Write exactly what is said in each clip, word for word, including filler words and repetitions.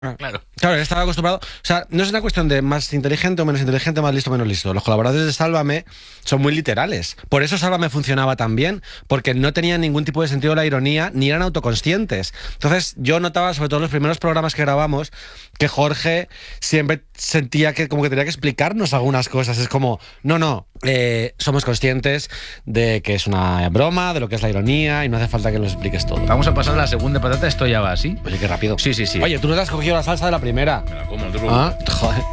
Claro. Claro, él estaba acostumbrado. O sea, no es una cuestión de más inteligente o menos inteligente, más listo o menos listo. Los colaboradores de Sálvame son muy literales. Por eso Sálvame funcionaba tan bien, porque no tenían ningún tipo de sentido de la ironía, ni eran autoconscientes. Entonces, yo notaba, sobre todo en los primeros programas que grabamos, que Jorge siempre sentía que como que tenía que explicarnos algunas cosas. Es como, no, no, eh, somos conscientes de que es una broma, de lo que es la ironía, y no hace falta que nos expliques todo. Vamos a pasar a la segunda patata, esto ya va así. Oye, qué rápido. Sí, sí, sí. Oye, tú no te has cogido la salsa de la primera. Me la como, no te Ah, joder.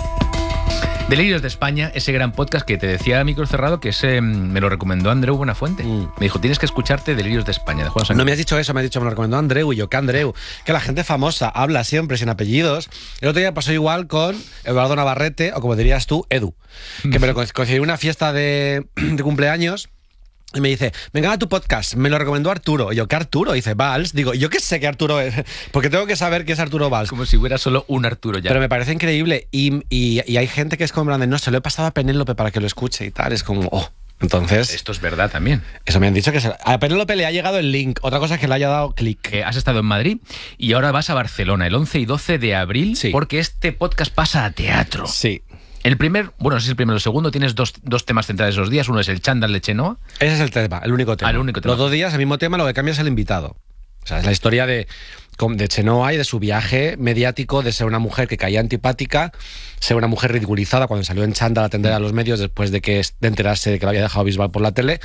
Delirios de España, ese gran podcast que te decía a micro cerrado, que ese me lo recomendó Andreu Buenafuente. Mm. Me dijo, tienes que escucharte Delirios de España, de Juan Sánchez. No me has dicho eso, me has dicho, me lo recomendó Andreu, y yo, ¿qué Andreu? Que la gente famosa habla siempre sin apellidos. El otro día pasó igual con Eduardo Navarrete, o como dirías tú, Edu, que me lo conocí en una fiesta de, de cumpleaños. Y me dice, venga a tu podcast, me lo recomendó Arturo. Y yo, ¿qué Arturo? Y dice, Valls. Digo, yo qué sé qué Arturo es, porque tengo que saber qué es Arturo Valls. Como si hubiera solo un Arturo ya. Pero me parece increíble. Y, y, y hay gente que es como, no, se lo he pasado a Penélope para que lo escuche y tal. Es como, oh. Entonces... Esto es verdad también. Eso me han dicho que se, a Penélope le ha llegado el link. Otra cosa es que le haya dado clic. Eh, has estado en Madrid y ahora vas a Barcelona el once y doce de abril, sí, porque este podcast pasa a teatro. Sí. El primer, bueno, no sé si el primero o el segundo, tienes dos, dos temas centrales esos días. Uno es el chándal de Chenoa. Ese es el tema, el único tema. Ah, el único tema. Los dos días, el mismo tema, lo que cambia es el invitado. O sea, es la historia de, de Chenoa y de su viaje mediático de ser una mujer que caía antipática, ser una mujer ridiculizada cuando salió en chándal a atender a los medios después de, que, de enterarse de que la había dejado Bisbal por la tele.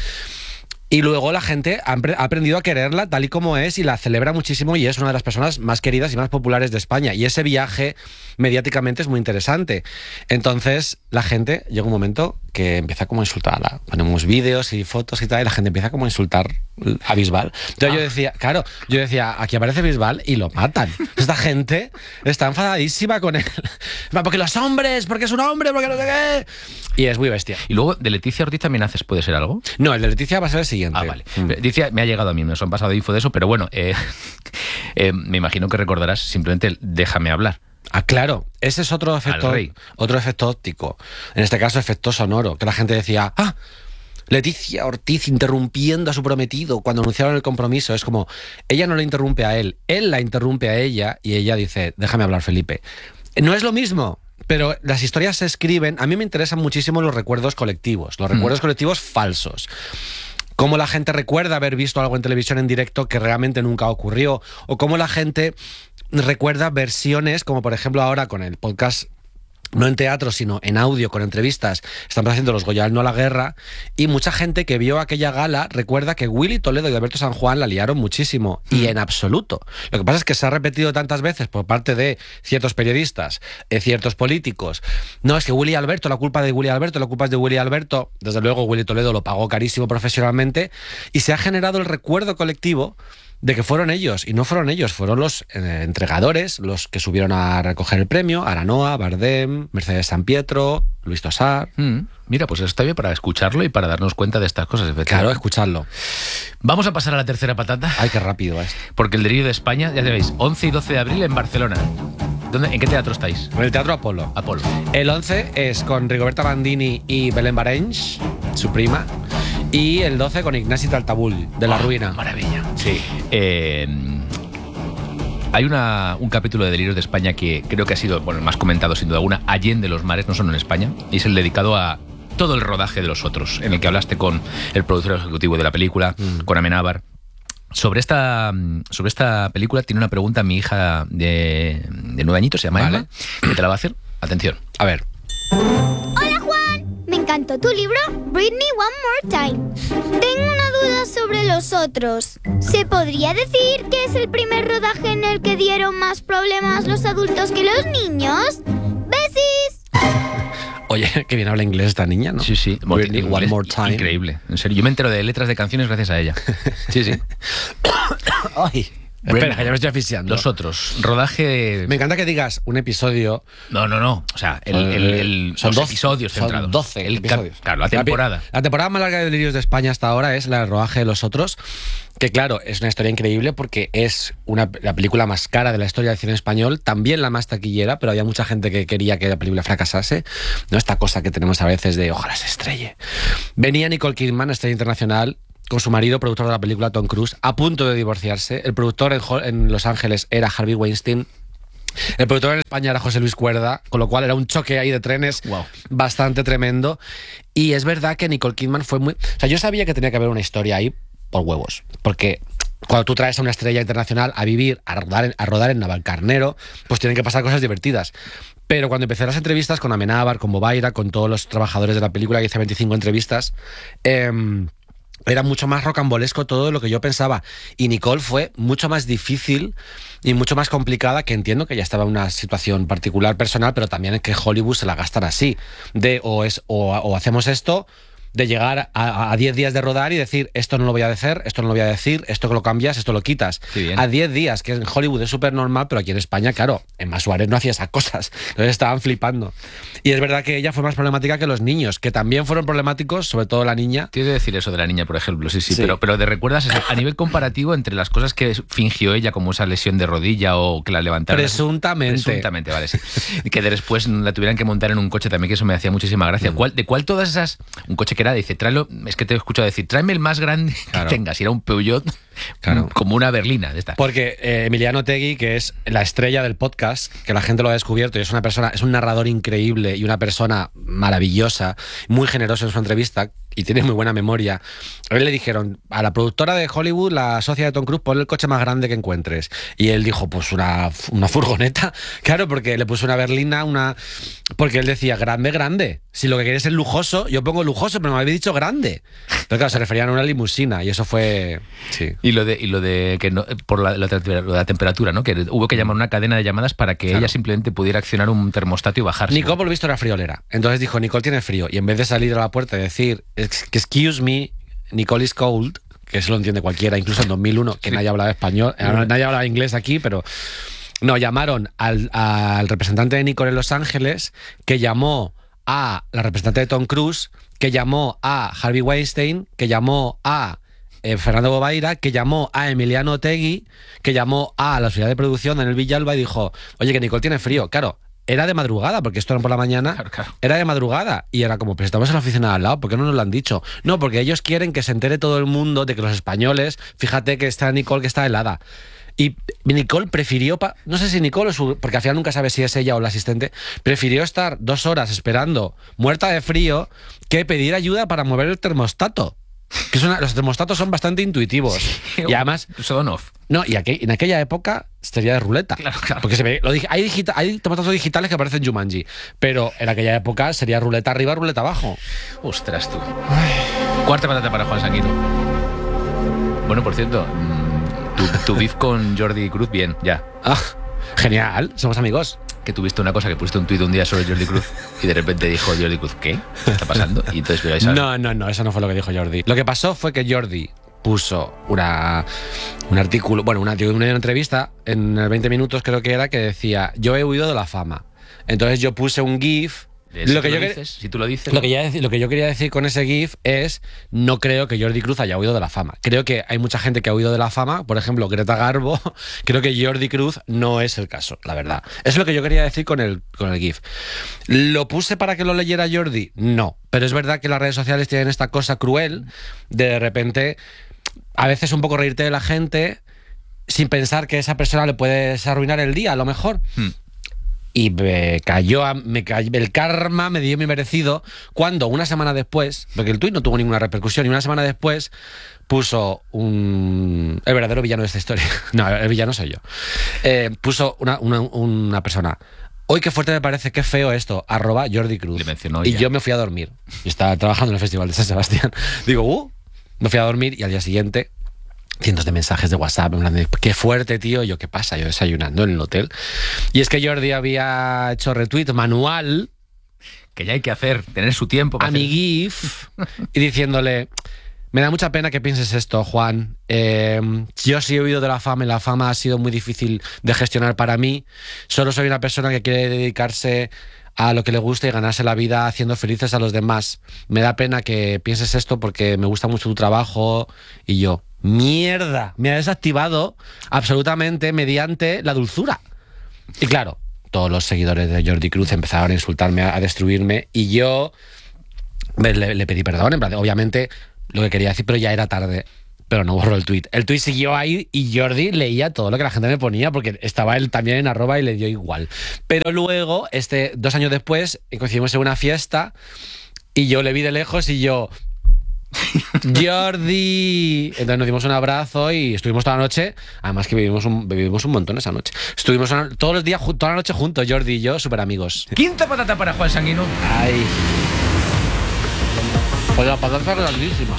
Y luego la gente ha aprendido a quererla tal y como es y la celebra muchísimo y es una de las personas más queridas y más populares de España. Y ese viaje mediáticamente es muy interesante. Entonces la gente llega un momento que empieza como a insultarla. Ponemos vídeos y fotos y tal y la gente empieza como a insultar a Bisbal. Entonces ah. yo decía, claro, yo decía, aquí aparece Bisbal y lo matan. Esta gente está enfadadísima con él. Porque los hombres, porque es un hombre, porque no sé qué. Y es muy bestia. Y luego, ¿de Leticia Ortiz también haces? ¿Puede ser algo? No, el de Leticia va a ser el siguiente. Ah, vale. Mm. Leticia, me ha llegado a mí, me han pasado info de eso, pero bueno, eh, eh, me imagino que recordarás simplemente el déjame hablar. Ah, claro, ese es otro efecto, otro efecto óptico. En este caso, efecto sonoro, que la gente decía, ah, Leticia Ortiz interrumpiendo a su prometido cuando anunciaron el compromiso. Es como, ella no le interrumpe a él, él la interrumpe a ella y ella dice, déjame hablar, Felipe. No es lo mismo. Pero las historias se escriben, a mí me interesan muchísimo los recuerdos colectivos, los recuerdos mm. colectivos falsos. Cómo la gente recuerda haber visto algo en televisión en directo que realmente nunca ocurrió, o cómo la gente recuerda versiones, como por ejemplo ahora con el podcast, no en teatro, sino en audio, con entrevistas, estamos haciendo los Goya no a la guerra, y mucha gente que vio aquella gala recuerda que Willy Toledo y Alberto San Juan la liaron muchísimo, mm. y en absoluto. Lo que pasa es que se ha repetido tantas veces por parte de ciertos periodistas, de ciertos políticos, no, es que Willy Alberto, la culpa de Willy Alberto, la culpa es de Willy Alberto, desde luego Willy Toledo lo pagó carísimo profesionalmente, y se ha generado el recuerdo colectivo de que fueron ellos, y no fueron ellos, fueron los eh, entregadores, los que subieron a recoger el premio, Aranoa, Bardem, Mercedes Sampietro, Luis Tosar. Mm, mira, pues está bien para escucharlo y para darnos cuenta de estas cosas. Claro, escucharlo. Vamos a pasar a la tercera patata. Ay, qué rápido es. Porque el Delirio de España, ya sabéis, once y doce de abril en Barcelona. ¿Dónde, ¿En qué teatro estáis? En el Teatro Apolo. Apolo. El once es con Rigoberta Bandini y Belén Barenys, su prima. Y el doce con Ignasi Taltabull, de La oh, Ruina. Maravilla. Sí. Eh, hay una, un capítulo de Delirios de España que creo que ha sido, bueno, el más comentado sin duda alguna, allende los mares, no solo en España, y es el dedicado a todo el rodaje de Los Otros, en el que hablaste con el productor ejecutivo de la película, mm. con Amenábar. Sobre esta, sobre esta película tiene una pregunta mi hija de, de nueve añitos, se llama vale. Emma, que te la va a hacer. Atención. A ver. Hola, Juan. Me encantó tu libro, Britney One More Time. Tengo una duda sobre Los Otros. ¿Se podría decir que es el primer rodaje en el que dieron más problemas los adultos que los niños? ¡Besis! Oye, que bien habla inglés esta niña, ¿no? Sí, sí. Britney One More Time. Increíble. En serio, yo me entero de letras de canciones gracias a ella. Sí, sí. Ay. Espera, que ya me estoy asfixiando. Los Otros, rodaje... Me encanta que digas un episodio... No, no, no. O sea, el, el, el, son los doce, episodios centrados. Son doce el episodios. Claro, la temporada. La, la temporada más larga de Delirios de España hasta ahora es la rodaje de Los Otros, que claro, es una historia increíble porque es una, la película más cara de la historia del cine español, también la más taquillera, pero había mucha gente que quería que la película fracasase. No esta cosa que tenemos a veces de ojalá se estrelle. Venía Nicole Kidman, estrella internacional, con su marido, productor de la película, Tom Cruise, a punto de divorciarse. El productor en, en Los Ángeles era Harvey Weinstein. El productor en España era José Luis Cuerda, con lo cual era un choque ahí de trenes wow. bastante tremendo. Y es verdad que Nicole Kidman fue muy... O sea, yo sabía que tenía que haber una historia ahí por huevos, porque cuando tú traes a una estrella internacional a vivir, a rodar, a rodar en Navalcarnero, pues tienen que pasar cosas divertidas. Pero cuando empecé las entrevistas con Amenábar, con Bobaira, con todos los trabajadores de la película, que hice veinticinco entrevistas, eh, era mucho más rocambolesco todo lo que yo pensaba. Y Nicole fue mucho más difícil y mucho más complicada, que entiendo que ya estaba en una situación particular personal, pero también es que Hollywood se la gastan así, de o, es, o, o hacemos esto, de llegar a diez días de rodar y decir, esto no lo voy a decir, esto no lo voy a decir, esto que lo cambias, esto lo quitas. A diez días, que en Hollywood es súper normal, pero aquí en España, claro, Emma Suárez no hacía esas cosas. Entonces estaban flipando. Y es verdad que ella fue más problemática que los niños, que también fueron problemáticos, sobre todo la niña. Tienes que decir eso de la niña, por ejemplo, sí, sí, sí. Pero, pero ¿te recuerdas eso, a nivel comparativo entre las cosas que fingió ella, como esa lesión de rodilla o que la levantaron? Presuntamente. Presuntamente, vale, sí. Y que después la tuvieran que montar en un coche también, que eso me hacía muchísima gracia. Mm. ¿Cuál, ¿De cuál todas esas? Un coche que era, dice, tráelo... Es que te he escuchado decir, tráeme el más grande claro. que tengas. Y era un Peugeot claro. como una berlina de esta. Porque eh, Emiliano Tegui, que es la estrella del podcast, que la gente lo ha descubierto, y es una persona, es un narrador increíble y una persona maravillosa, muy generoso en su entrevista y tiene muy buena memoria. A él le dijeron, a la productora de Hollywood, la socia de Tom Cruise, pon el coche más grande que encuentres. Y él dijo, pues una, una furgoneta. Claro, porque le puso una berlina, una... Porque él decía, grande, grande. Si lo que quieres es lujoso, yo pongo lujoso, pero me habéis dicho grande. Pero claro, se referían a una limusina y eso fue... Sí. Y lo de, y lo de que no, por la, la, la temperatura, ¿no? Que hubo que llamar una cadena de llamadas para que claro. ella simplemente pudiera accionar un termostato y bajarse. Nicole, por lo visto, era friolera. Entonces dijo, Nicole tiene frío. Y en vez de salir a la puerta y decir, excuse me, Nicole is cold, que eso lo entiende cualquiera, incluso en dos mil uno, que sí. nadie hablaba español, nadie hablaba inglés aquí, pero... No, llamaron al, al representante de Nicole en Los Ángeles, que llamó a la representante de Tom Cruise, que llamó a Harvey Weinstein, que llamó a eh, Fernando Bobaira, que llamó a Emiliano Tegui, que llamó a la sociedad de producción, Daniel Villalba, y dijo, oye, que Nicole tiene frío. Claro, era de madrugada, porque esto era por la mañana, claro, claro. era de madrugada, y era como, pero estamos en la oficina de al lado, ¿por qué no nos lo han dicho? No, porque ellos quieren que se entere todo el mundo de que los españoles, fíjate que está Nicole que está helada. Y Nicole prefirió, pa no sé si Nicole o su, porque al final nunca sabe si es ella o la asistente, prefirió estar dos horas esperando, muerta de frío, que pedir ayuda para mover el termostato. Que es una, los termostatos son bastante intuitivos. Sí, y además... Son off. No, y aquí, en aquella época sería de ruleta. Claro, claro. Porque se ve, lo, hay, digita, hay termostatos digitales que parecen Jumanji, pero en aquella época sería ruleta arriba, ruleta abajo. Ostras, tú. Ay. Cuarta patata para Juan Sanguino. Bueno, por cierto... Tu, tu beef con Jordi Cruz, bien, ya. Ah, genial, somos amigos. Que tuviste una cosa, que pusiste un tuit un día sobre Jordi Cruz y de repente dijo Jordi Cruz, ¿qué? ¿Qué está pasando? Y entonces miráis a ver. No, no, no, eso no fue lo que dijo Jordi. Lo que pasó fue que Jordi puso una, un artículo, bueno, una, una entrevista en veinte minutos creo que era, que decía, yo he huido de la fama. Entonces yo puse un GIF. Si lo que yo dices, si tú lo dices. Lo que, ya, lo que yo quería decir con ese GIF es, no creo que Jordi Cruz haya huido de la fama. Creo que hay mucha gente que ha huido de la fama, por ejemplo, Greta Garbo. Creo que Jordi Cruz no es el caso, la verdad. Eso es lo que yo quería decir con el, con el GIF. ¿Lo puse para que lo leyera Jordi? No. Pero es verdad que las redes sociales tienen esta cosa cruel de de repente, a veces un poco reírte de la gente sin pensar que esa persona le puedes arruinar el día, a lo mejor. Hmm. Y me cayó, me cayó, el karma me dio mi merecido cuando una semana después, porque el tuit no tuvo ninguna repercusión, y una semana después puso un... el verdadero villano de esta historia. No, el villano soy yo. Eh, puso una, una, una persona... Hoy qué fuerte me parece, qué feo esto, arroba Jordi Cruz. Le mencionó y ya. Yo me fui a dormir. Yo estaba trabajando en el Festival de San Sebastián. Digo, uh, me fui a dormir y al día siguiente... cientos de mensajes de WhatsApp, en plan de, qué fuerte, tío. Yo, ¿qué pasa? Yo desayunando en el hotel. Y es que Jordi había hecho retweet manual. Que ya hay que hacer, tener su tiempo. A mi GIF. Y diciéndole, me da mucha pena que pienses esto, Juan. Eh, yo sí he huido de la fama y la fama ha sido muy difícil de gestionar para mí. Solo soy una persona que quiere dedicarse a lo que le gusta y ganarse la vida haciendo felices a los demás. Me da pena que pienses esto porque me gusta mucho tu trabajo. Y yo... mierda, me ha desactivado absolutamente mediante la dulzura. Y claro, todos los seguidores de Jordi Cruz empezaron a insultarme, a destruirme, y yo le, le pedí perdón, en plan, obviamente lo que quería decir, pero ya era tarde. pero no borró el tuit. El tuit siguió ahí y Jordi leía todo lo que la gente me ponía porque estaba él también en arroba y le dio igual. Pero luego, este, dos años después, coincidimos en una fiesta y yo le vi de lejos y yo... Jordi. Entonces nos dimos un abrazo y estuvimos toda la noche. Además que vivimos un, vivimos un montón esa noche. Estuvimos una, todos los días, toda la noche juntos, Jordi y yo, súper amigos. Quinta patata para Juan Sanguino. Ay. Pues la patata es grandísima.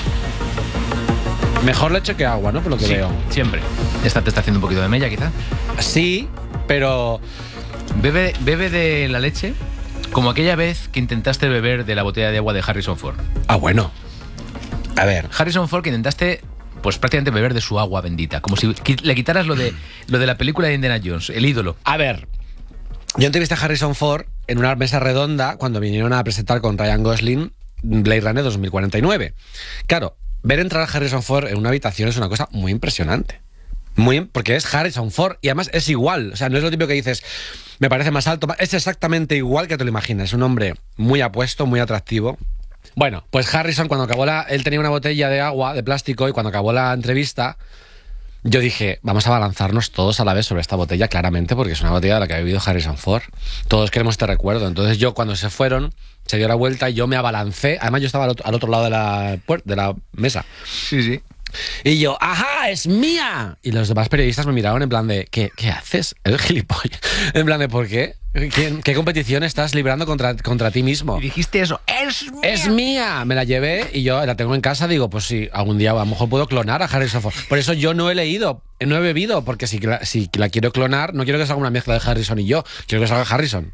Mejor leche que agua, ¿no? Por lo que sí, veo. Siempre. Esta te está haciendo un poquito de mella, quizá. Sí, pero... Bebe, bebe de la leche como aquella vez que intentaste beber de la botella de agua de Harrison Ford. Ah, bueno. A ver. Harrison Ford, que intentaste, pues prácticamente beber de su agua bendita. Como si le quitaras lo de, lo de la película de Indiana Jones, el ídolo. A ver. Yo entrevisté a Harrison Ford en una mesa redonda cuando vinieron a presentar con Ryan Gosling Blade Runner dos mil cuarenta y nueve. Claro, ver entrar a Harrison Ford en una habitación es una cosa muy impresionante. Muy, porque es Harrison Ford y además es igual. O sea, no es lo típico que dices, me parece más alto. Es exactamente igual que te lo imaginas. Es un hombre muy apuesto, muy atractivo. Bueno, pues Harrison, cuando acabó la... Él tenía una botella de agua, de plástico, y cuando acabó la entrevista, yo dije, vamos a balanzarnos todos a la vez sobre esta botella, claramente, porque es una botella de la que ha vivido Harrison Ford. Todos queremos este recuerdo. Entonces yo, cuando se fueron, se dio la vuelta y yo me abalancé. Además, yo estaba al otro, al otro lado de la, de la mesa. Sí, sí. Y yo, ¡ajá, es mía! Y los demás periodistas me miraron en plan de, ¿qué, qué haces? Eres gilipollas. En plan de, ¿por qué? ¿Qué, qué competición estás librando contra, contra ti mismo? Y dijiste eso, ¡es mía! ¡Es mía! Me la llevé y yo la tengo en casa. Digo, pues sí, algún día a lo mejor puedo clonar a Harrison Ford. Por eso yo no he leído, no he bebido, porque si, si la quiero clonar, no quiero que salga una mezcla de Harrison y yo. Quiero que salga Harrison.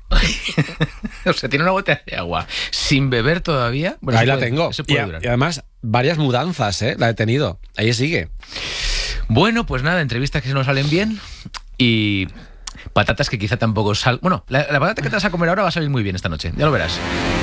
O sea, tiene una botella de agua sin beber todavía. Bueno, ahí la puede, tengo. Eso puede y, durar. y además, varias mudanzas, ¿eh? La he tenido. Ahí sigue. Bueno, pues nada, entrevistas que se nos salen bien y patatas que quizá tampoco sal... Bueno, la, la patata que te vas a comer ahora va a salir muy bien esta noche, ya lo verás.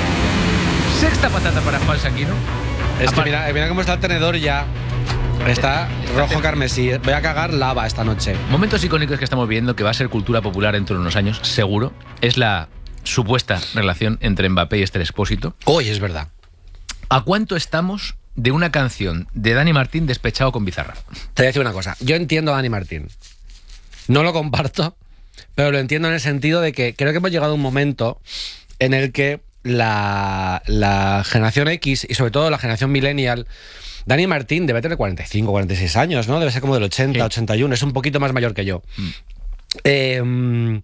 Sexta patata para Juan Sanguino. Es que mira, mira cómo está el tenedor ya. Está rojo carmesí. Voy a cagar lava esta noche. Momentos icónicos que estamos viendo, que va a ser cultura popular dentro de unos años, seguro, es la supuesta relación entre Mbappé y Esther Expósito. Hoy es verdad. ¿A cuánto estamos de una canción de Dani Martín despechado con Bizarra? Te voy a decir una cosa. Yo entiendo a Dani Martín. No lo comparto, pero lo entiendo en el sentido de que creo que hemos llegado a un momento en el que la, la generación X y sobre todo la generación millennial... Dani Martín debe tener cuarenta y cinco, cuarenta y seis años, ¿no? Debe ser como del ochenta, sí. ochenta y uno. Es un poquito más mayor que yo. Mm. Eh,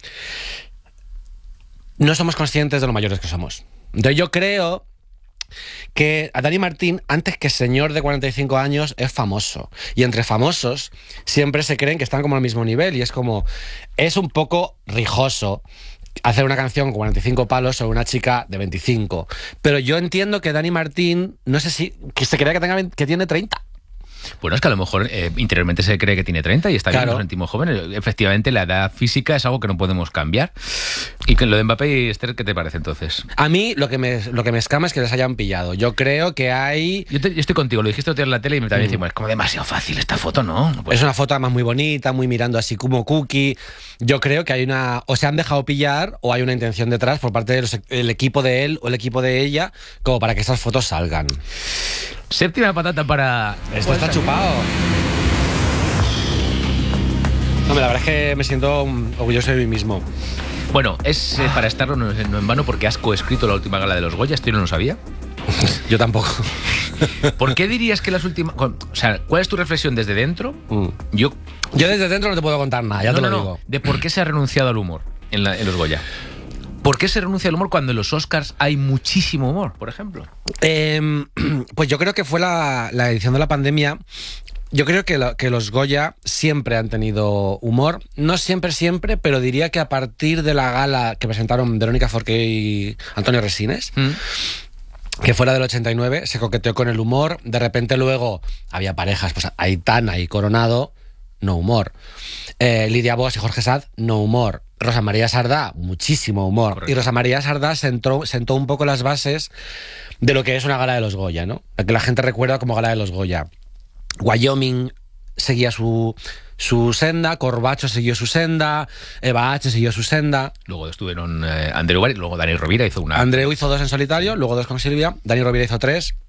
no somos conscientes de lo mayores que somos. Entonces yo creo que a Dani Martín, antes que señor de cuarenta y cinco años, es famoso. Y entre famosos siempre se creen que están como al mismo nivel. Y es como... Es un poco rijoso hacer una canción con cuarenta y cinco palos sobre una chica de veinticinco. Pero yo entiendo que Dani Martín, no sé si... que se crea que, tenga, que tiene treinta. Bueno, es que a lo mejor eh, interiormente se cree que tiene treinta y está bien, claro. Nos sentimos jóvenes. Efectivamente, la edad física es algo que no podemos cambiar. Y que lo de Mbappé y Esther, ¿qué te parece entonces? A mí lo que me, lo que me escama es que les hayan pillado. Yo creo que hay... Yo, te, yo estoy contigo, lo dijiste otro día en la tele y me también mm. decimos, es como demasiado fácil esta foto, ¿no? no es una foto además muy bonita, muy mirando así como cookie. Yo creo que hay una... O se han dejado pillar o hay una intención detrás por parte del equipo de él o el equipo de ella como para que esas fotos salgan. Séptima patata para... Esto está chupado. No, la verdad es que me siento orgulloso de mí mismo. Bueno, es eh, para estarlo no, no en vano porque has coescrito la última gala de los Goya, esto yo no lo sabía. Yo tampoco. ¿Por qué dirías que las últimas... O sea, ¿cuál es tu reflexión desde dentro? Mm. Yo... Yo desde dentro no te puedo contar nada, ya no, te lo no, digo. No, de por qué se ha renunciado al humor en, la, en los Goya. ¿Por qué se renuncia al humor cuando en los Oscars hay muchísimo humor, por ejemplo? Eh, pues yo creo que fue la, la edición de la pandemia. Yo creo que, lo, que los Goya siempre han tenido humor. No siempre, siempre, pero diría que a partir de la gala que presentaron Verónica Forqué y Antonio Resines, ¿Mm? que fuera del ochenta y nueve, se coqueteó con el humor. De repente luego había parejas, pues Aitana y Coronado, no humor. Eh, Lidia Boas y Jorge Sad, no humor. Rosa María Sardá, muchísimo humor. Correcto. Y Rosa María Sardá sentó, sentó un poco las bases de lo que es una gala de los Goya, ¿no? La que la gente recuerda como gala de los Goya. Wyoming seguía su, su senda, Corbacho siguió su senda, Eva H siguió su senda. Luego estuvieron eh, Andreu Bar, luego Dani Rovira hizo una... Andreu hizo dos en solitario, luego dos con Silvia, Dani Rovira hizo tres.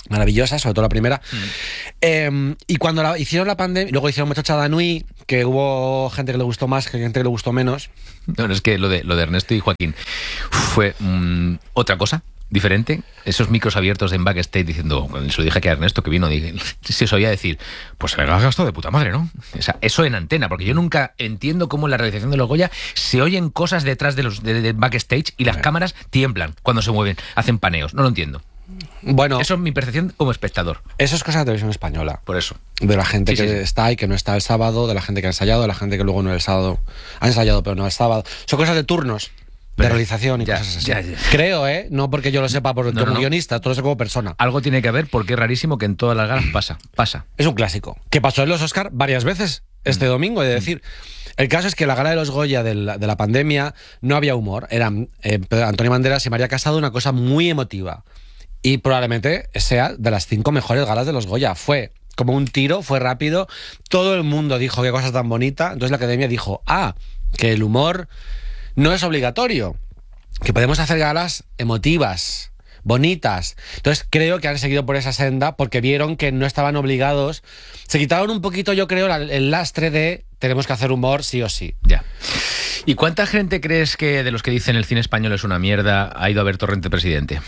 maravillosa, sobre todo la primera. Mm. Eh, y cuando la, hicieron la pandemia, luego hicieron Muchacha Danui, que hubo gente que le gustó más, que gente que le gustó menos. No, no, es que lo de, lo de Ernesto y Joaquín fue mmm, otra cosa. Diferente, esos micros abiertos en backstage diciendo, cuando se lo dije aquí a Ernesto que vino, dije, se os oía decir, pues se me ha gastado de puta madre, ¿no? O sea, eso en antena, porque yo nunca entiendo cómo en la realización de los Goya se oyen cosas detrás de los de, de backstage y las cámaras tiemblan cuando se mueven, hacen paneos, no lo entiendo. Bueno, eso es mi percepción como espectador. Eso es cosa de televisión española. Por eso. De la gente sí, que sí, sí. está y que no está el sábado, de la gente que ha ensayado, de la gente que luego no el sábado ha ensayado pero no el sábado. Son cosas de turnos. De Pero, realización y ya, cosas así. ya, ya. Creo, ¿eh? No porque yo lo sepa por, No, como no, no. guionista, todo lo sé como persona. Algo tiene que haber porque es rarísimo que en todas las galas pasa. Pasa. Es un clásico. Que pasó en los Oscar varias veces este Mm. domingo, he de decir. El caso es que la gala de los Goya de la, de la pandemia no había humor. Eran eh, Antonio Banderas y María Casado, una cosa muy emotiva. Y probablemente sea de las cinco mejores galas de los Goya. Fue como un tiro, fue rápido. Todo el mundo dijo qué cosa tan bonita. Entonces la Academia dijo, ah, que el humor no es obligatorio. Que podemos hacer galas emotivas, bonitas. Entonces creo que han seguido por esa senda porque vieron que no estaban obligados. Se quitaron un poquito, yo creo, el lastre de tenemos que hacer humor sí o sí. Ya. ¿Y cuánta gente crees que de los que dicen el cine español es una mierda ha ido a ver Torrente Presidente?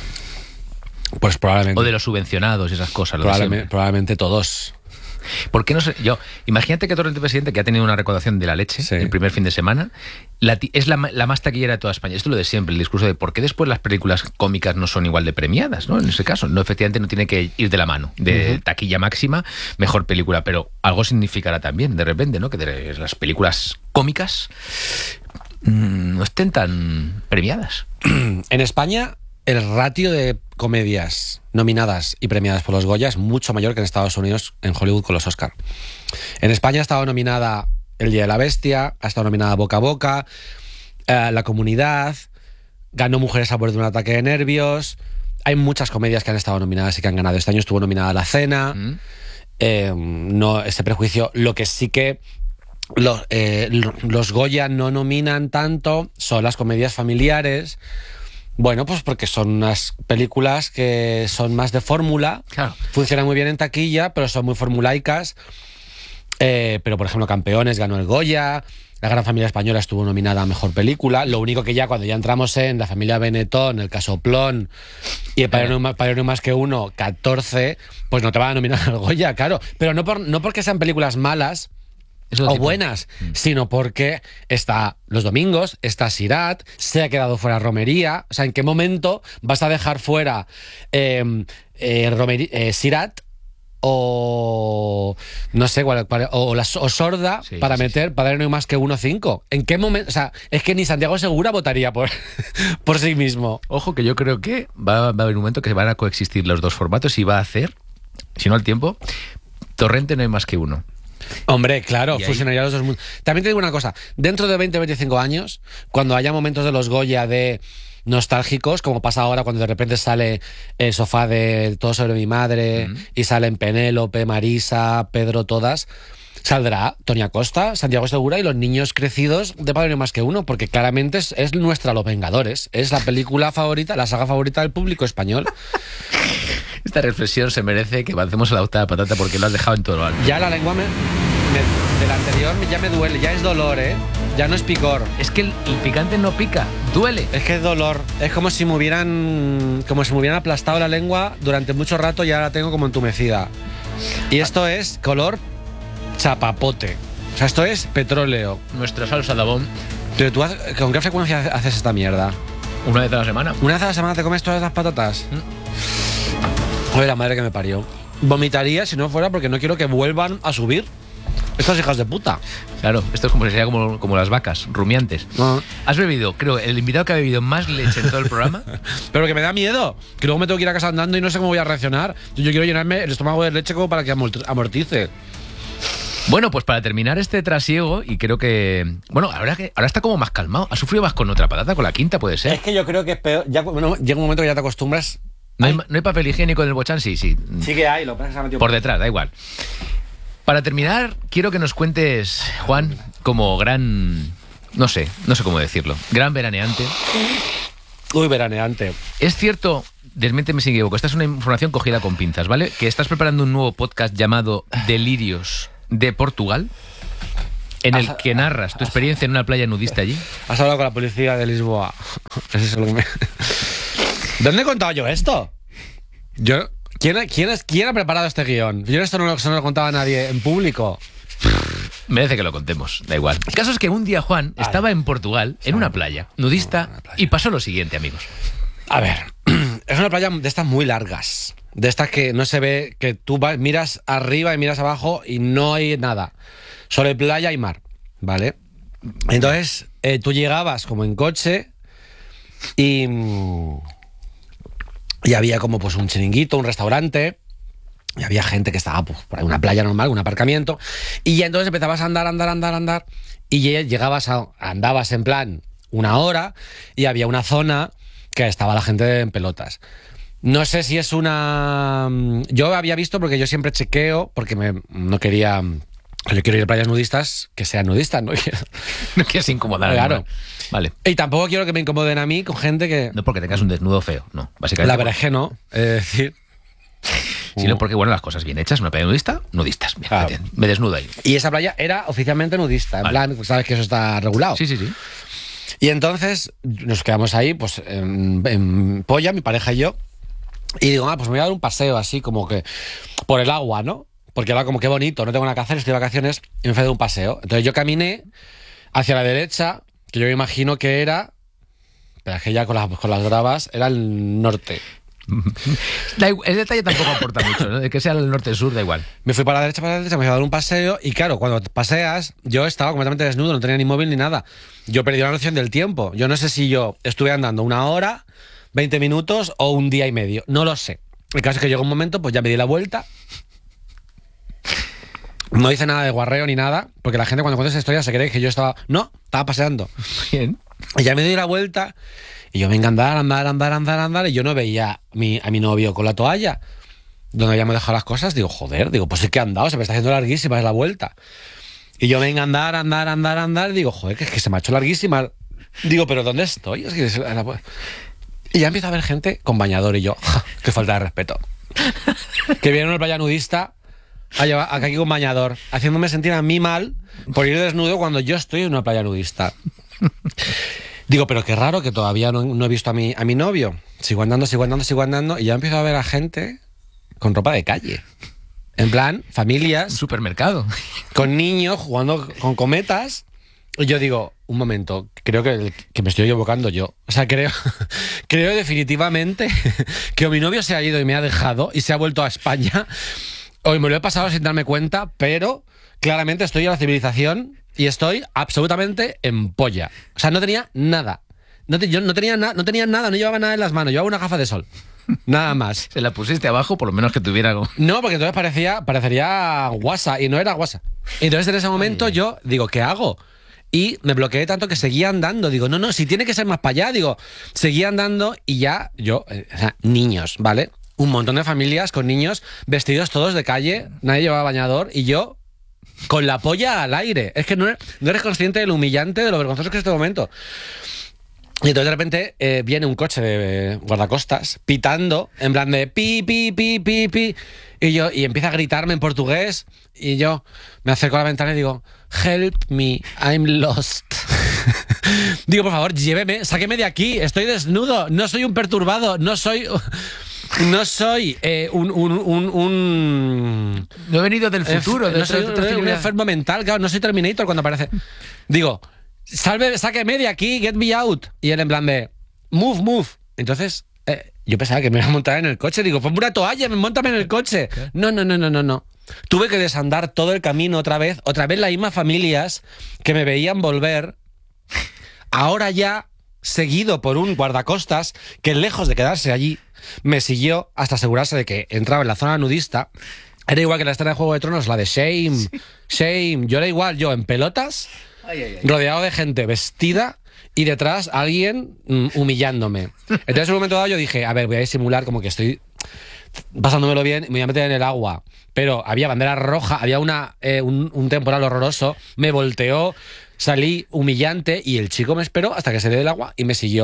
Pues probablemente. O de los subvencionados y esas cosas. Lo de Probablemente, siempre. probablemente todos. ¿Por qué no sé? Yo, imagínate que Torrente Presidente, que ha tenido una recaudación de la leche Sí. el primer fin de semana, la ti- es la, ma- la más taquillera de toda España. Esto es lo de siempre, el discurso de por qué después las películas cómicas no son igual de premiadas, ¿no? En ese caso, no, efectivamente no tiene que ir de la mano. De Ujú. taquilla máxima, mejor película, pero algo significará también, de repente, ¿no? Que de las películas cómicas mmm, no estén tan premiadas. En España, el ratio de comedias nominadas y premiadas por los Goya es mucho mayor que en Estados Unidos, en Hollywood con los Oscar. En España ha estado nominada El Día de la Bestia, ha estado nominada Boca a Boca, eh, La Comunidad, ganó Mujeres a borde de un ataque de nervios. Hay muchas comedias que han estado nominadas y que han ganado. Este año estuvo nominada La Cena. ¿Mm? Eh, no, ese prejuicio. Lo que sí que los, eh, los Goya no nominan tanto son las comedias familiares. Bueno, pues porque son unas películas que son más de fórmula, Claro. funcionan muy bien en taquilla, pero son muy formulaicas. Eh, pero, por ejemplo, Campeones ganó el Goya, La Gran Familia Española estuvo nominada a Mejor Película. Lo único que ya cuando ya entramos en La Familia Benetton, El Casoplón y El Padrino Más, Padrino Más que Uno, catorce, pues no te van a nominar al Goya, claro. Pero no, por, no porque sean películas malas, Eso o tipo- buenas, sino porque está Los Domingos, está Sirat, se ha quedado fuera Romería. O sea, ¿en qué momento vas a dejar fuera eh, eh, Romerí- eh, Sirat o no sé cuál, cuál- o, la, o Sorda Sí, para sí, meter Padre No hay más que uno cinco? ¿En qué momento? O sea, es que ni Santiago Segura votaría por, por sí mismo. Ojo que yo creo que va, va a haber un momento que van a coexistir los dos formatos y va a hacer, si no al tiempo, Torrente no hay más que uno. Hombre, claro, Y ahí- fusionaría los dos mundos. También te digo una cosa, dentro de veinte o veinticinco años, cuando haya momentos de los Goya de nostálgicos, como pasa ahora cuando de repente sale el sofá de Todo sobre mi madre, Mm. y salen Penélope, Marisa, Pedro, todas, saldrá Tony Acosta, Santiago Segura y los niños crecidos de Padre No hay más que uno, porque claramente es, es nuestra Los Vengadores, es la película favorita, la saga favorita del público español. Esta reflexión se merece que avancemos a la octava patata porque lo has dejado en todo lo alto. Ya la lengua me, me- del anterior ya me duele, ya es dolor, ¿eh? Ya no es picor. Es que el, el picante no pica, duele. Es que es dolor. Es como si me hubieran como si me hubieran aplastado la lengua durante mucho rato y ahora la tengo como entumecida. Y esto es color chapapote. O sea, esto es petróleo. Nuestra salsa de abón, Pero tú, haces- ¿con qué frecuencia haces esta mierda? una vez a la semana. ¿Una vez a la semana te comes todas las patatas? Oye, la madre que me parió. Vomitaría si no fuera porque no quiero que vuelvan a subir estas hijas de puta. Claro, esto es como sería como, como las vacas, rumiantes. No. Has bebido, creo, el invitado que ha bebido más leche en todo el programa. Pero que me da miedo, que luego me tengo que ir a casa andando y no sé cómo voy a reaccionar. Yo quiero llenarme el estómago de leche como para que amort- amortice. Bueno, pues para terminar este trasiego, y creo que. Bueno, ahora, que, ahora está como más calmado. ¿Ha sufrido más con otra patata? ¿Con la quinta puede ser? Es que yo creo que es peor. Ya, bueno, llega un momento que ya te acostumbras. ¿No hay, ¿No hay papel higiénico en el bochán? Sí, sí. Sí que hay, lo que pasa es que se ha metido Por detrás, da igual. Para terminar, quiero que nos cuentes, Juan, como gran. No sé, no sé cómo decirlo. Gran veraneante. Uy, veraneante. Es cierto, desmiénteme si me equivoco, esta es una información cogida con pinzas, ¿vale? Que estás preparando un nuevo podcast llamado Delirios de Portugal, en el que narras tu experiencia en una playa nudista allí. Has hablado con la policía de Lisboa. Eso es lo que me... ¿Dónde he contado yo esto? Yo... ¿Quién, quién, es, ¿Quién ha preparado este guión? Yo esto no lo, no lo contaba a nadie en público. Merece que lo contemos, da igual. El caso es que un día Juan Ay. estaba en Portugal, en una playa nudista, no, una playa. Y pasó lo siguiente, amigos. A ver, es una playa de estas muy largas. De estas que no se ve, que tú vas, miras arriba y miras abajo y no hay nada. Solo hay playa y mar, ¿vale? Entonces, eh, tú llegabas como en coche y... Y había como pues un chiringuito, un restaurante, y había gente que estaba pues, por ahí, una playa normal, un aparcamiento, y ya entonces empezabas a andar, andar, andar, andar, y ya llegabas a, andabas en plan una hora, y había una zona que estaba la gente en pelotas. No sé si es una... Yo había visto, porque yo siempre chequeo, porque me, no quería... Yo quiero ir a playas nudistas, que sean nudistas, ¿no? No quieres incomodar. Claro. Vale. Y tampoco quiero que me incomoden a mí con gente que... No porque tengas un desnudo feo, no. Básicamente. La verdad es que no. Es decir... Sino porque, bueno, las cosas bien hechas, una playa nudista, nudistas. Bien, claro. Me desnudo ahí. Y esa playa era oficialmente nudista. En vale. plan, sabes que eso está regulado. Sí, sí, sí. Y entonces nos quedamos ahí, pues, en, en Polla, mi pareja y yo. Y digo, ah, pues me voy a dar un paseo así, como que por el agua, ¿no? Porque era como que bonito, no tengo nada que hacer, estoy de vacaciones y me fui a dar un paseo. Entonces yo caminé hacia la derecha, que yo me imagino que era, pero es que ya con las, con las bravas, era el norte. El detalle tampoco aporta mucho, ¿no? De que sea el norte-sur, da igual. Me fui para la derecha, para la derecha, me fui a dar un paseo y claro, cuando paseas, yo estaba completamente desnudo, no tenía ni móvil ni nada. Yo perdí la noción del tiempo. Yo no sé si yo estuve andando una hora, veinte minutos o un día y medio. No lo sé. El caso es que llegó un momento, pues ya me di la vuelta. No hice nada de guarreo ni nada, porque la gente cuando cuenta esa historia se cree que yo estaba... No, estaba paseando. Bien. Y ya me di la vuelta y yo venga a andar, andar, andar, andar, andar y yo no veía a mi, a mi novio con la toalla donde habíamos dejado las cosas. Digo, joder, digo, pues es que he andado, se me está haciendo larguísima, es la vuelta. Y yo venga a andar, andar, andar, andar y digo, joder, que es que se me ha hecho larguísima. Digo, ¿pero dónde estoy? Es que... Y ya empieza a haber gente con bañador y yo, ¡ja! Qué falta de respeto. Que viene una playa nudista a llevar aquí con bañador, haciéndome sentir a mí mal por ir desnudo cuando yo estoy en una playa nudista. Digo, pero qué raro que todavía no, no he visto a mi, a mi novio. Sigo andando, sigo andando, sigo andando y ya empiezo a ver a gente con ropa de calle. En plan, familias. Un supermercado. Con niños jugando con cometas. Y yo digo, un momento, creo que, que me estoy equivocando yo. O sea, creo, creo definitivamente que mi novio se ha ido y me ha dejado y se ha vuelto a España. Hoy me lo he pasado sin darme cuenta, pero claramente estoy en la civilización y estoy absolutamente en polla. O sea, no tenía nada. No te, yo no tenía, na, no tenía nada, no llevaba nada en las manos. Llevaba una gafa de sol. Nada más. ¿Se la pusiste abajo? Por lo menos que tuviera algo. No, porque entonces parecía, parecería guasa y no era guasa. Entonces en ese momento Ay. yo digo, ¿qué hago? Y me bloqueé tanto que seguía andando. Digo, no, no, si tiene que ser más para allá. Digo, seguía andando y ya yo, eh, o sea, niños, ¿vale? Un montón de familias con niños vestidos todos de calle, nadie llevaba bañador y yo con la polla al aire. Es que no eres, no eres consciente de lo humillante, de lo vergonzoso que es este momento. Y entonces de repente eh, viene un coche de guardacostas pitando, en plan de pi, pi, pi, pi, pi. Y yo, y empieza a gritarme en portugués y yo me acerco a la ventana y digo, help me, I'm lost. Digo, por favor, lléveme, sáqueme de aquí, estoy desnudo, no soy un perturbado, no soy... No soy eh, un, un, un, un... No he venido del futuro. No soy un, un enfermo mental, claro, no soy Terminator cuando aparece. Digo, salve, sáqueme de aquí, get me out. Y él en plan de, move, move. Entonces, eh, yo pensaba que me iba a montar en el coche. Digo, ponme una toalla, montame en el coche. No, no, no, no, no, no. Tuve que desandar todo el camino otra vez. Otra vez las mismas familias que me veían volver. Ahora ya seguido por un guardacostas que lejos de quedarse allí me siguió hasta asegurarse de que entraba en la zona nudista. Era igual que la escena de Juego de Tronos, la de Shame, sí. Shame. Yo era igual, yo en pelotas, ay, ay, ay. rodeado de gente vestida y detrás alguien mm, humillándome. Entonces en un momento dado yo dije, a ver, voy a disimular como que estoy pasándomelo bien, me voy a meter en el agua. Pero había bandera roja, había una, eh, un, un temporal horroroso, me volteó, salí humillante y el chico me esperó hasta que se dio el agua y me siguió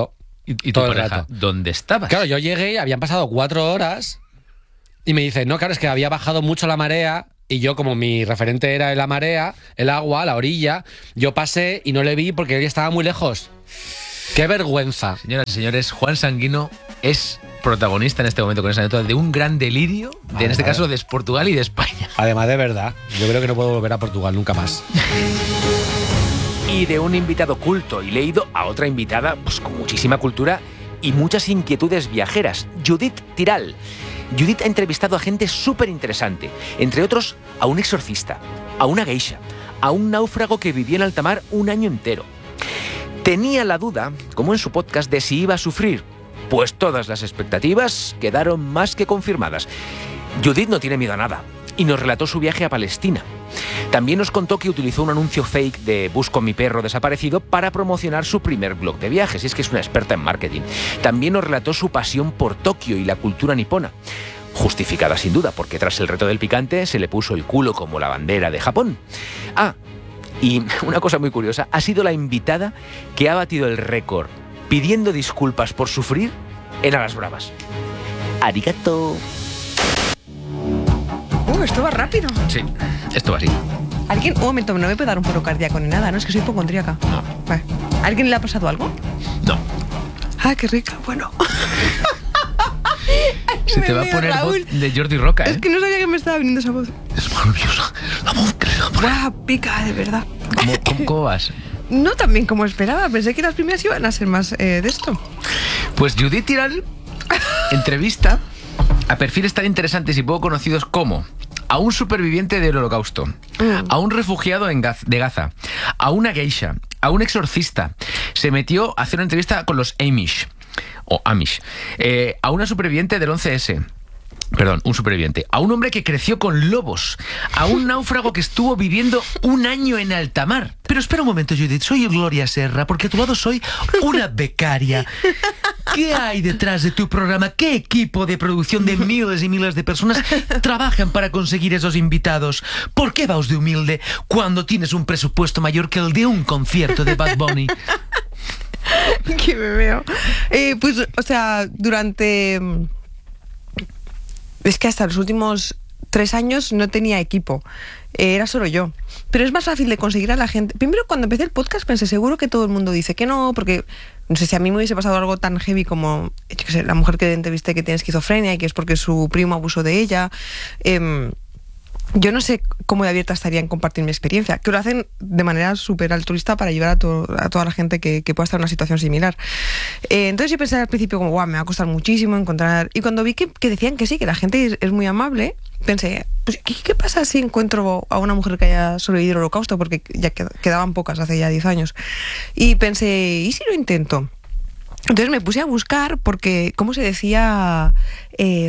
¿Y, y tu todo el pareja? rato. ¿Dónde estabas? Claro, yo llegué y habían pasado cuatro horas y me dice, no, claro, es que había bajado mucho la marea y yo, como mi referente era la marea, el agua, la orilla, yo pasé y no le vi porque él estaba muy lejos. ¡Qué vergüenza! Señoras y señores, Juan Sanguino es protagonista en este momento con esa anécdota de un gran delirio, de, Vale, en este vale. caso de Portugal y de España. Además, de verdad, yo creo que no puedo volver a Portugal nunca más. Y de un invitado culto y leído a otra invitada pues, con muchísima cultura y muchas inquietudes viajeras, Judith Tiral. Judith ha entrevistado a gente súper interesante, entre otros a un exorcista, a una geisha, a un náufrago que vivía en alta mar un año entero. Tenía la duda, como en su podcast, de si iba a sufrir, pues todas las expectativas quedaron más que confirmadas. Judith no tiene miedo a nada y nos relató su viaje a Palestina. También nos contó que utilizó un anuncio fake de Busco mi perro desaparecido para promocionar su primer blog de viajes, y es que es una experta en marketing. También nos relató su pasión por Tokio y la cultura nipona. Justificada sin duda, porque tras el reto del picante se le puso el culo como la bandera de Japón. Ah, y una cosa muy curiosa, ha sido la invitada que ha batido el récord pidiendo disculpas por sufrir en Alas Bravas. Arigato. Uh, esto va rápido. Sí, esto va así. ¿Alguien? Un momento, no me puede dar un paro cardíaco ni nada, ¿no? Es que soy hipocondríaca. No. Vale. ¿A alguien le ha pasado algo? No. Ah, qué rica, bueno. Se Me te va a veo, poner Raúl. voz de Jordi Roca, ¿eh? Es que no sabía que me estaba viniendo esa voz. Es maravillosa. La voz que le da por ahí. ¡Guau! Pica, de verdad. ¿Cómo, cómo, cómo vas? No tan bien como esperaba. Pensé que las primeras iban a ser más eh, de esto. Pues Judith Tiral entrevista a perfiles tan interesantes y poco conocidos como a un superviviente del Holocausto, Mm. a un refugiado en Gaz- de Gaza, a una geisha, a un exorcista. Se metió a hacer una entrevista con los Amish, o Amish, eh, a una superviviente del once ese. Perdón, un superviviente. A un hombre que creció con lobos. A un náufrago que estuvo viviendo un año en alta mar. Pero espera un momento, Judith. Soy Gloria Serra, porque a tu lado soy una becaria. ¿Qué hay detrás de tu programa? ¿Qué equipo de producción de miles y miles de personas trabajan para conseguir esos invitados? ¿Por qué vas de humilde cuando tienes un presupuesto mayor que el de un concierto de Bad Bunny? Que me veo. Eh, pues, o sea, durante... Es que hasta los últimos tres años no tenía equipo. Eh, era solo yo. Pero es más fácil de conseguir a la gente. Primero, cuando empecé el podcast, pensé, seguro que todo el mundo dice que no, porque no sé si a mí me hubiese pasado algo tan heavy como, yo qué sé, la mujer que entrevisté que tiene esquizofrenia y que es porque su primo abusó de ella. Eh, Yo no sé cómo de abierta estaría en compartir mi experiencia, que lo hacen de manera súper altruista para ayudar a, to a toda la gente que, que pueda estar en una situación similar. Eh, entonces yo pensé al principio como, guau, me va a costar muchísimo encontrar... Y cuando vi que, que decían que sí, que la gente es, es muy amable, pensé, pues, ¿qué, ¿qué pasa si encuentro a una mujer que haya sobrevivido al Holocausto? Porque ya quedaban pocas hace ya diez años. Y pensé, ¿y si lo intento? Entonces me puse a buscar porque, ¿cómo se decía? Eh,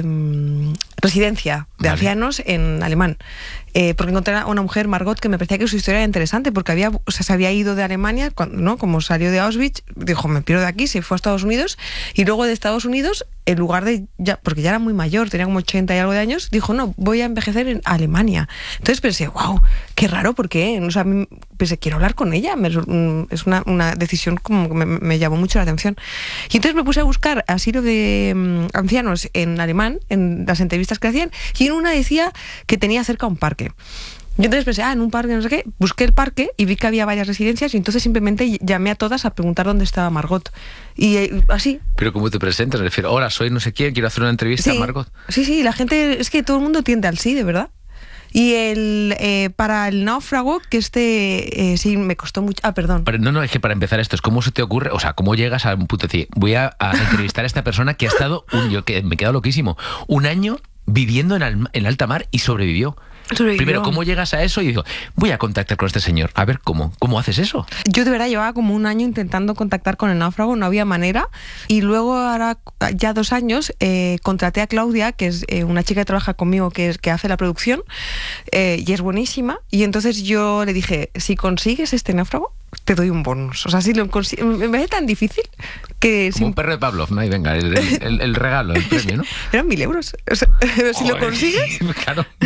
residencia de Vale. ancianos en alemán. Eh, porque encontré a una mujer, Margot, que me parecía que su historia era interesante porque había, o sea, se había ido de Alemania, cuando, ¿no? Como salió de Auschwitz, dijo, me pierdo de aquí, se fue a Estados Unidos y luego de Estados Unidos, en lugar de, ya, porque ya era muy mayor, tenía como ochenta y algo de años, dijo, no, voy a envejecer en Alemania. Entonces pensé, wow, qué raro, ¿por qué? O sea, pensé, quiero hablar con ella, me, es una, una decisión como que me, me llamó mucho la atención. Y entonces me puse a buscar asilo de um, ancianos en alemán, en las entrevistas que hacían, y en una decía que tenía cerca un parque. Yo entonces pensé, ah, en un parque, no sé qué, busqué el parque y vi que había varias residencias y entonces simplemente llamé a todas a preguntar dónde estaba Margot. Y eh, así. Pero ¿cómo te presentas? Me refiero, hola, soy no sé quién, quiero hacer una entrevista Sí, a Margot. sí, sí, la gente, es que todo el mundo tiende al sí, de verdad. Y el eh, para el náufrago, que este eh, sí me costó mucho. Ah, perdón. Pero no, no, es que para empezar esto, es cómo se te ocurre, o sea, cómo llegas a un punto de decir, voy a, a entrevistar a esta persona que ha estado, un, yo que me he quedado loquísimo, un año viviendo en, al, en alta mar y sobrevivió. Sobrevivió. Primero, ¿cómo llegas a eso? Y digo, voy a contactar con este señor. A ver, ¿cómo? ¿Cómo haces eso? Yo de verdad llevaba como un año intentando contactar con el náufrago, no había manera. Y luego, ahora ya dos años, eh, contraté a Claudia, que es eh, una chica que trabaja conmigo, que, es, que hace la producción, eh, y es buenísima. Y entonces yo le dije, si consigues este náufrago, te doy un bonus. O sea, si lo consigues, me parece tan difícil que... Como si... un perro de Pavlov, ¿no? Y venga, el, el, el regalo, el premio, ¿no? Eran mil euros. O sea, si lo Joder, consigues... Claro.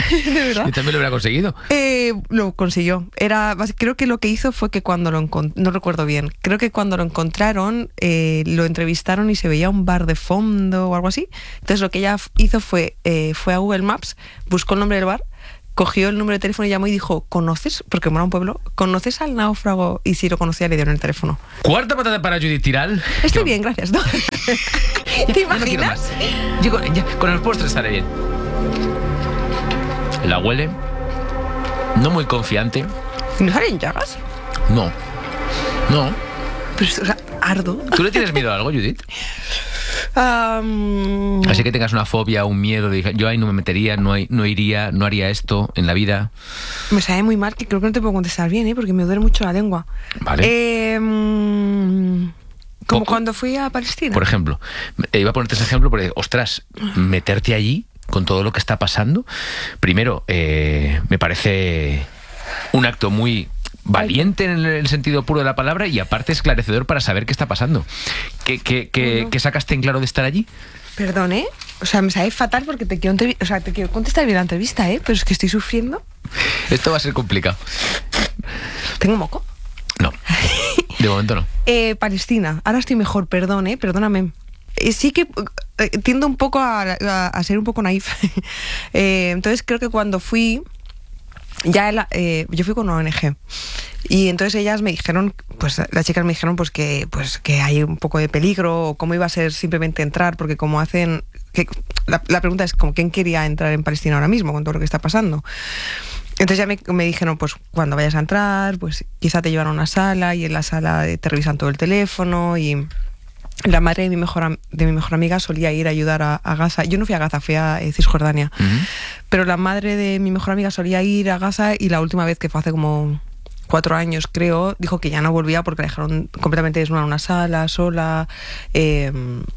de verdad. Yo también lo hubiera conseguido. Eh, lo consiguió. Era, creo que lo que hizo fue que cuando lo encontraron, no recuerdo bien, creo que cuando lo encontraron, eh, lo entrevistaron y se veía un bar de fondo o algo así. Entonces lo que ella hizo fue, eh, fue a Google Maps, buscó el nombre del bar, cogió el número de teléfono y llamó y dijo, ¿conoces? Porque era un pueblo, ¿conoces al náufrago? Y si lo conocía le dieron el teléfono. Cuarta patata para Judith Tiral. Estoy bien, gracias. ¿No? ¿Te imaginas? No Yo con, ya, con los postres estaré bien. La huele. No muy confiante. ¿No salen llagas? No. No. Pero, o sea, ardo. ¿Tú le tienes miedo a algo, Judith? Um... Así que tengas una fobia, un miedo, de, yo ahí no me metería, no, hay, no iría, no haría esto en la vida. Me sabe muy mal, que creo que no te puedo contestar bien, ¿eh? Porque me duele mucho la lengua. Vale. Eh, como Poco. cuando fui a Palestina. Por ejemplo, iba a ponerte ese ejemplo porque, ostras, meterte allí con todo lo que está pasando, primero, eh, me parece un acto muy valiente en el sentido puro de la palabra y aparte esclarecedor para saber qué está pasando. ¿Qué, qué, qué, bueno. ¿qué sacaste en claro de estar allí? Perdón, ¿eh? O sea, me sabe fatal porque te quiero, o sea, te quiero contestar bien la entrevista, ¿eh? Pero es que estoy sufriendo. Esto va a ser complicado. ¿Tengo moco? No, de momento no. eh, Palestina, ahora estoy mejor, perdón, ¿eh? Perdóname. Eh, sí que eh, tiendo un poco a, a, a ser un poco naif. eh, entonces creo que cuando fui... Ya la, eh, yo fui con una O N G y entonces ellas me dijeron, pues las chicas me dijeron pues que pues que hay un poco de peligro o cómo iba a ser simplemente entrar, porque como hacen que, la, la pregunta es como quién quería entrar en Palestina ahora mismo con todo lo que está pasando. Entonces ya me, me dijeron, pues cuando vayas a entrar, pues quizá te llevan a una sala y en la sala te revisan todo el teléfono. Y la madre de mi mejor, de mi mejor amiga solía ir a ayudar a, a Gaza. Yo no fui a Gaza, fui a eh, Cisjordania. Uh-huh. Pero la madre de mi mejor amiga solía ir a Gaza y la última vez, que fue hace como cuatro años, creo, dijo que ya no volvía porque la dejaron completamente desnuda en una sala, sola, eh,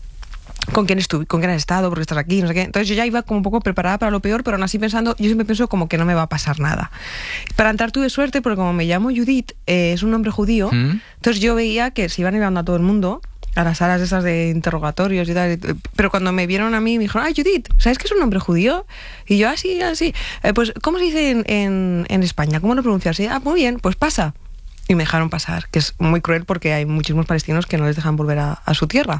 con quién estuve, con quién has estado, porque estás aquí, no sé qué. Entonces yo ya iba como un poco preparada para lo peor, pero aún así pensando, yo siempre pienso como que no me va a pasar nada. Para entrar tuve suerte porque como me llamo Judith, eh, es un nombre judío, ¿Mm? Entonces yo veía que se iban llevando a todo el mundo a las salas esas de interrogatorios y tal, pero cuando me vieron a mí me dijeron, ah, Judith, ¿sabes que es un nombre judío? Y yo, así, así, eh, pues ¿cómo se dice en, en, en España? ¿Cómo lo pronuncias? Ah, muy bien, pues pasa. Y me dejaron pasar, que es muy cruel porque hay muchísimos palestinos que no les dejan volver a, a su tierra.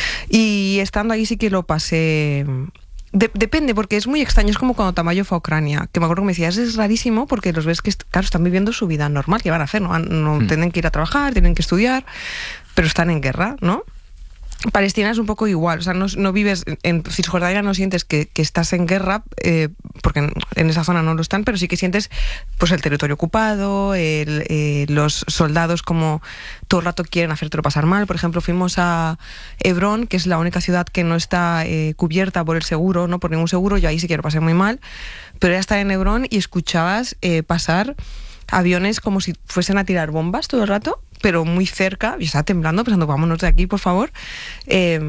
Y estando ahí sí que lo pasé... De, depende, porque es muy extraño, es como cuando Tamayo fue a Ucrania, que me acuerdo que me decías, es rarísimo porque los ves que, claro, están viviendo su vida normal, que van a hacer, no, no mm. tienen que ir a trabajar, tienen que estudiar, pero están en guerra, ¿no? Palestina es un poco igual, o sea, no, no vives en Cisjordania, no sientes que, que estás en guerra, eh, porque en, en esa zona no lo están, pero sí que sientes pues el territorio ocupado, el, eh, los soldados como todo el rato quieren hacértelo pasar mal. Por ejemplo, fuimos a Hebrón, que es la única ciudad que no está eh, cubierta por el seguro, no por ningún seguro, yo ahí sí que lo pasé muy mal, pero ya estaba en Hebrón y escuchabas eh, pasar aviones como si fuesen a tirar bombas todo el rato, pero muy cerca. Yo estaba temblando pensando, vámonos de aquí, por favor. Eh,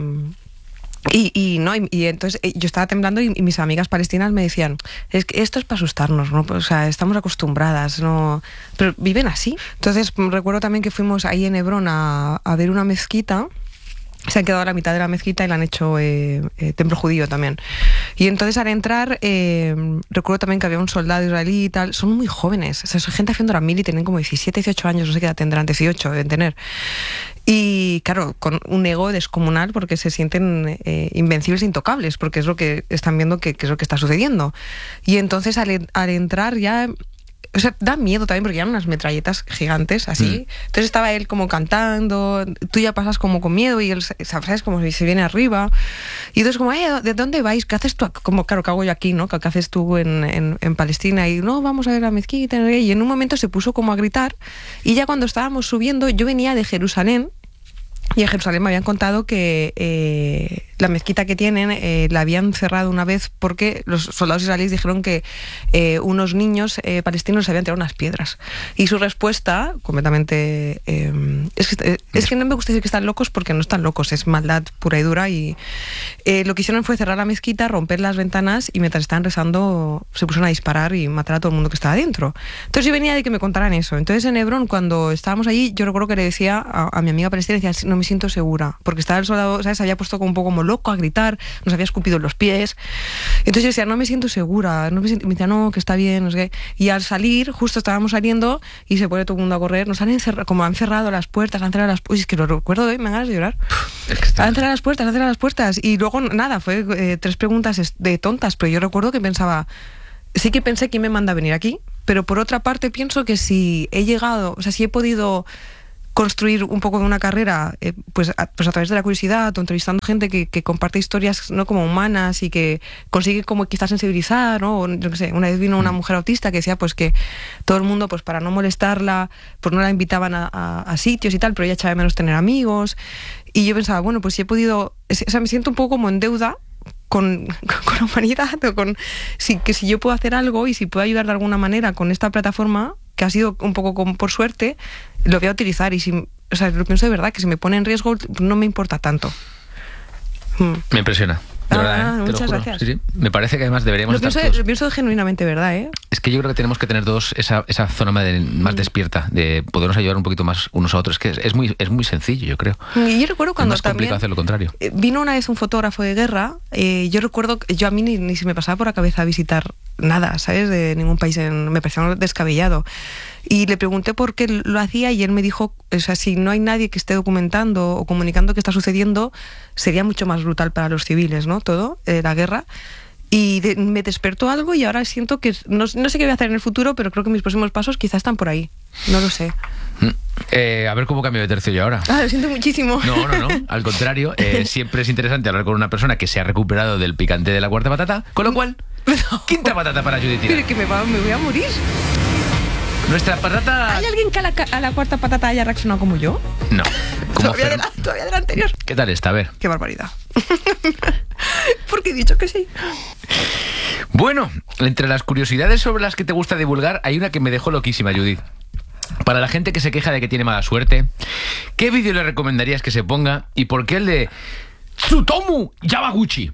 y, y no y, y entonces yo estaba temblando y, y mis amigas palestinas me decían, es que esto es para asustarnos, ¿no? O sea, estamos acostumbradas, ¿no? Pero viven así. Entonces recuerdo también que fuimos ahí en Hebrón a, a ver una mezquita. Se han quedado a la mitad de la mezquita y la han hecho eh, eh, templo judío también. Y entonces al entrar, eh, recuerdo también que había un soldado israelí y tal. Son muy jóvenes, o sea, son gente haciendo la mili, tienen como diecisiete, dieciocho años, no sé qué edad tendrán, dieciocho deben tener. Y claro, con un ego descomunal porque se sienten eh, invencibles e intocables, porque es lo que están viendo que, que es lo que está sucediendo. Y entonces al, al entrar ya... O sea, da miedo también porque llevan unas metralletas gigantes así. Mm. Entonces estaba él como cantando, tú ya pasas como con miedo y él, ¿sabes? Como si se viene arriba. Y entonces como, eh, ¿de dónde vais? ¿Qué haces tú? Como, claro, ¿qué hago yo aquí, no? ¿Qué haces tú en, en, en Palestina? Y no, vamos a ver la mezquita. Y en un momento se puso como a gritar. Y ya cuando estábamos subiendo, yo venía de Jerusalén. Y en Jerusalén me habían contado que eh, la mezquita que tienen eh, la habían cerrado una vez porque los soldados israelíes dijeron que eh, unos niños eh, palestinos se habían tirado unas piedras. Y su respuesta, completamente... Eh, es, que, eh, es que no me gusta decir que están locos porque no están locos, es maldad pura y dura. Y eh, lo que hicieron fue cerrar la mezquita, romper las ventanas y mientras estaban rezando se pusieron a disparar y matar a todo el mundo que estaba dentro. Entonces yo venía de que me contaran eso. Entonces en Hebrón, cuando estábamos allí, yo recuerdo que le decía a, a mi amiga palestina, decía, no me siento segura, porque estaba el soldado, ¿sabes? Se había puesto como un poco como loco, a gritar, nos había escupido en los pies. Entonces yo decía, no me siento segura, no me, siento... me decía, no, que está bien, no sé qué. Y al salir, justo estábamos saliendo y se pone todo el mundo a correr, nos han encerrado, como han cerrado las puertas, han cerrado las puertas, es que lo recuerdo hoy, me dan ganas de llorar. Es que está... Han cerrado las puertas, han cerrado las puertas. Y luego, nada, fue eh, tres preguntas de tontas, pero yo recuerdo que pensaba, sí que pensé quién me manda a venir aquí, pero por otra parte pienso que si he llegado, o sea, si he podido construir un poco de una carrera eh, pues, a, pues a través de la curiosidad o entrevistando gente que, que comparte historias, ¿no?, como humanas y que consigue como quizás sensibilizar, ¿no? O, yo qué sé, una vez vino una mujer autista que decía pues que todo el mundo, pues para no molestarla, pues no la invitaban a, a, a sitios y tal, pero ella echaba de menos tener amigos. Y yo pensaba, bueno, pues si he podido, o sea, me siento un poco como en deuda con, con la humanidad, o con si, que si yo puedo hacer algo y si puedo ayudar de alguna manera con esta plataforma, que ha sido un poco como por suerte, lo voy a utilizar. Y si, o sea, lo pienso de verdad, que si me pone en riesgo no me importa tanto. Mm. Me impresiona. De ah, verdad, ¿eh? Muchas Te lo juro. gracias. Sí, sí. Me parece que además deberíamos lo estar pienso, todos... Lo pienso genuinamente, ¿verdad? ¿eh? Es que yo creo que tenemos que tener todos esa, esa zona de, más mm. despierta, de podernos ayudar un poquito más unos a otros. Es que es, es, muy, es muy sencillo, yo creo. Y yo recuerdo cuando es más complicado hacer lo contrario. Vino una vez un fotógrafo de guerra, eh, yo recuerdo, yo a mí ni, ni se me pasaba por la cabeza visitar nada, ¿sabes? De ningún país, en, me parecía descabellado. Y le pregunté por qué lo hacía y él me dijo, o sea, si no hay nadie que esté documentando o comunicando qué está sucediendo, sería mucho más brutal para los civiles, ¿no? Todo, eh, la guerra. Y de, me despertó algo y ahora siento que, no, no sé qué voy a hacer en el futuro, pero creo que mis próximos pasos quizás están por ahí. No lo sé. Eh, a ver cómo cambio de tercio yo ahora. Ah, lo siento muchísimo. No, no, no. Al contrario, eh, siempre es interesante hablar con una persona que se ha recuperado del picante de la cuarta patata. Con lo cual, no. Quinta patata para Judith. Pero que me, va, me voy a morir. Nuestra patata... ¿Hay alguien que a la, a la cuarta patata haya reaccionado como yo? No. Como todavía, de la, todavía de la anterior. ¿Qué tal está? A ver. Qué barbaridad. Porque he dicho que sí. Bueno, entre las curiosidades sobre las que te gusta divulgar, hay una que me dejó loquísima, Judith. Para la gente que se queja de que tiene mala suerte, ¿qué vídeo le recomendarías que se ponga y por qué el de Tsutomu Yamaguchi?